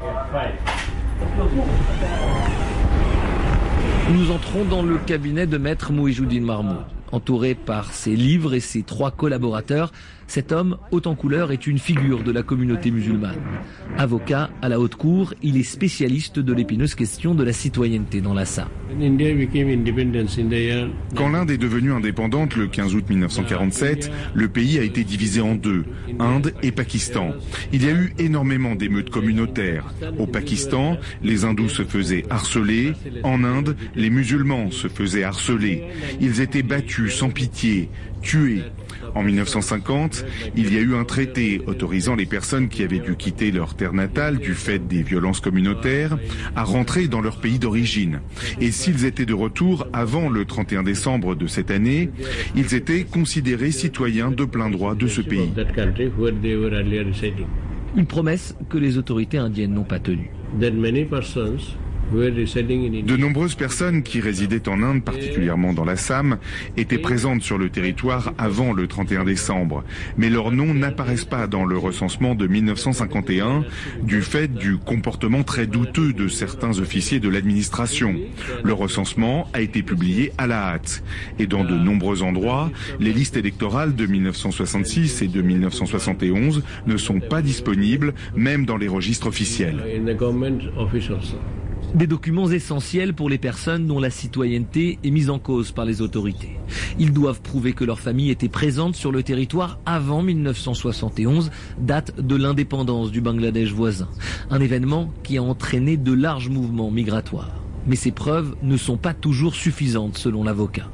Nous entrons dans le cabinet de maître Mouhijoudine Mahmoud. Entouré par ses livres et ses 3 collaborateurs, cet homme, haut en couleur, est une figure de la communauté musulmane. Avocat à la haute cour, il est spécialiste de l'épineuse question de la citoyenneté dans l'Assam. Quand l'Inde est devenue indépendante le 15 août 1947, le pays a été divisé en 2, Inde et Pakistan. Il y a eu énormément d'émeutes communautaires. Au Pakistan, les hindous se faisaient harceler. En Inde, les musulmans se faisaient harceler. Ils étaient battus sans pitié, tués. En 1950, il y a eu un traité autorisant les personnes qui avaient dû quitter leur terre natale du fait des violences communautaires à rentrer dans leur pays d'origine. Et s'ils étaient de retour avant le 31 décembre de cette année, ils étaient considérés citoyens de plein droit de ce pays. Une promesse que les autorités indiennes n'ont pas tenue. De nombreuses personnes qui résidaient en Inde, particulièrement dans l'Assam, étaient présentes sur le territoire avant le 31 décembre. Mais leurs noms n'apparaissent pas dans le recensement de 1951 du fait du comportement très douteux de certains officiers de l'administration. Le recensement a été publié à la hâte. Et dans de nombreux endroits, les listes électorales de 1966 et de 1971 ne sont pas disponibles, même dans les registres officiels. Des documents essentiels pour les personnes dont la citoyenneté est mise en cause par les autorités. Ils doivent prouver que leur famille était présente sur le territoire avant 1971, date de l'indépendance du Bangladesh voisin. Un événement qui a entraîné de larges mouvements migratoires. Mais ces preuves ne sont pas toujours suffisantes selon l'avocat.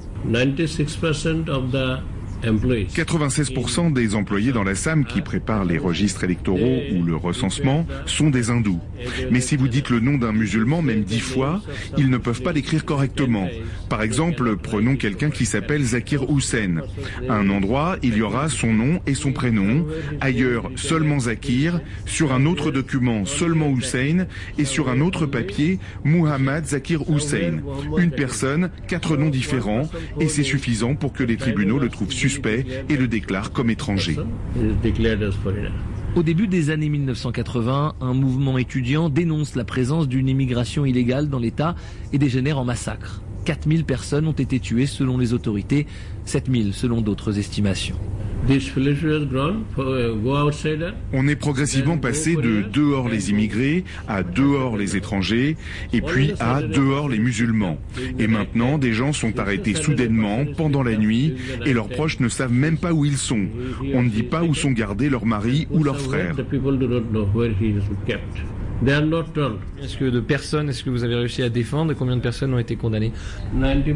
96% des employés dans l'Assam qui préparent les registres électoraux ou le recensement sont des hindous. Mais si vous dites le nom d'un musulman, même 10 fois, ils ne peuvent pas l'écrire correctement. Par exemple, prenons quelqu'un qui s'appelle Zakir Hussain. À un endroit, il y aura son nom et son prénom. Ailleurs, seulement Zakir. Sur un autre document, seulement Hussain. Et sur un autre papier, Muhammad Zakir Hussain. Une personne, 4 noms différents. Et c'est suffisant pour que les tribunaux le trouvent suspect et le déclare comme étranger. Au début des années 1980, un mouvement étudiant dénonce la présence d'une immigration illégale dans l'État et dégénère en massacre. 4000 personnes ont été tuées selon les autorités, 7000 selon d'autres estimations. On est progressivement passé de dehors les immigrés à dehors les étrangers et puis à dehors les musulmans. Et maintenant, des gens sont arrêtés soudainement pendant la nuit et leurs proches ne savent même pas où ils sont. On ne dit pas où sont gardés leurs maris ou leurs frères. Est-ce que vous avez réussi à défendre et combien de personnes ont été condamnées?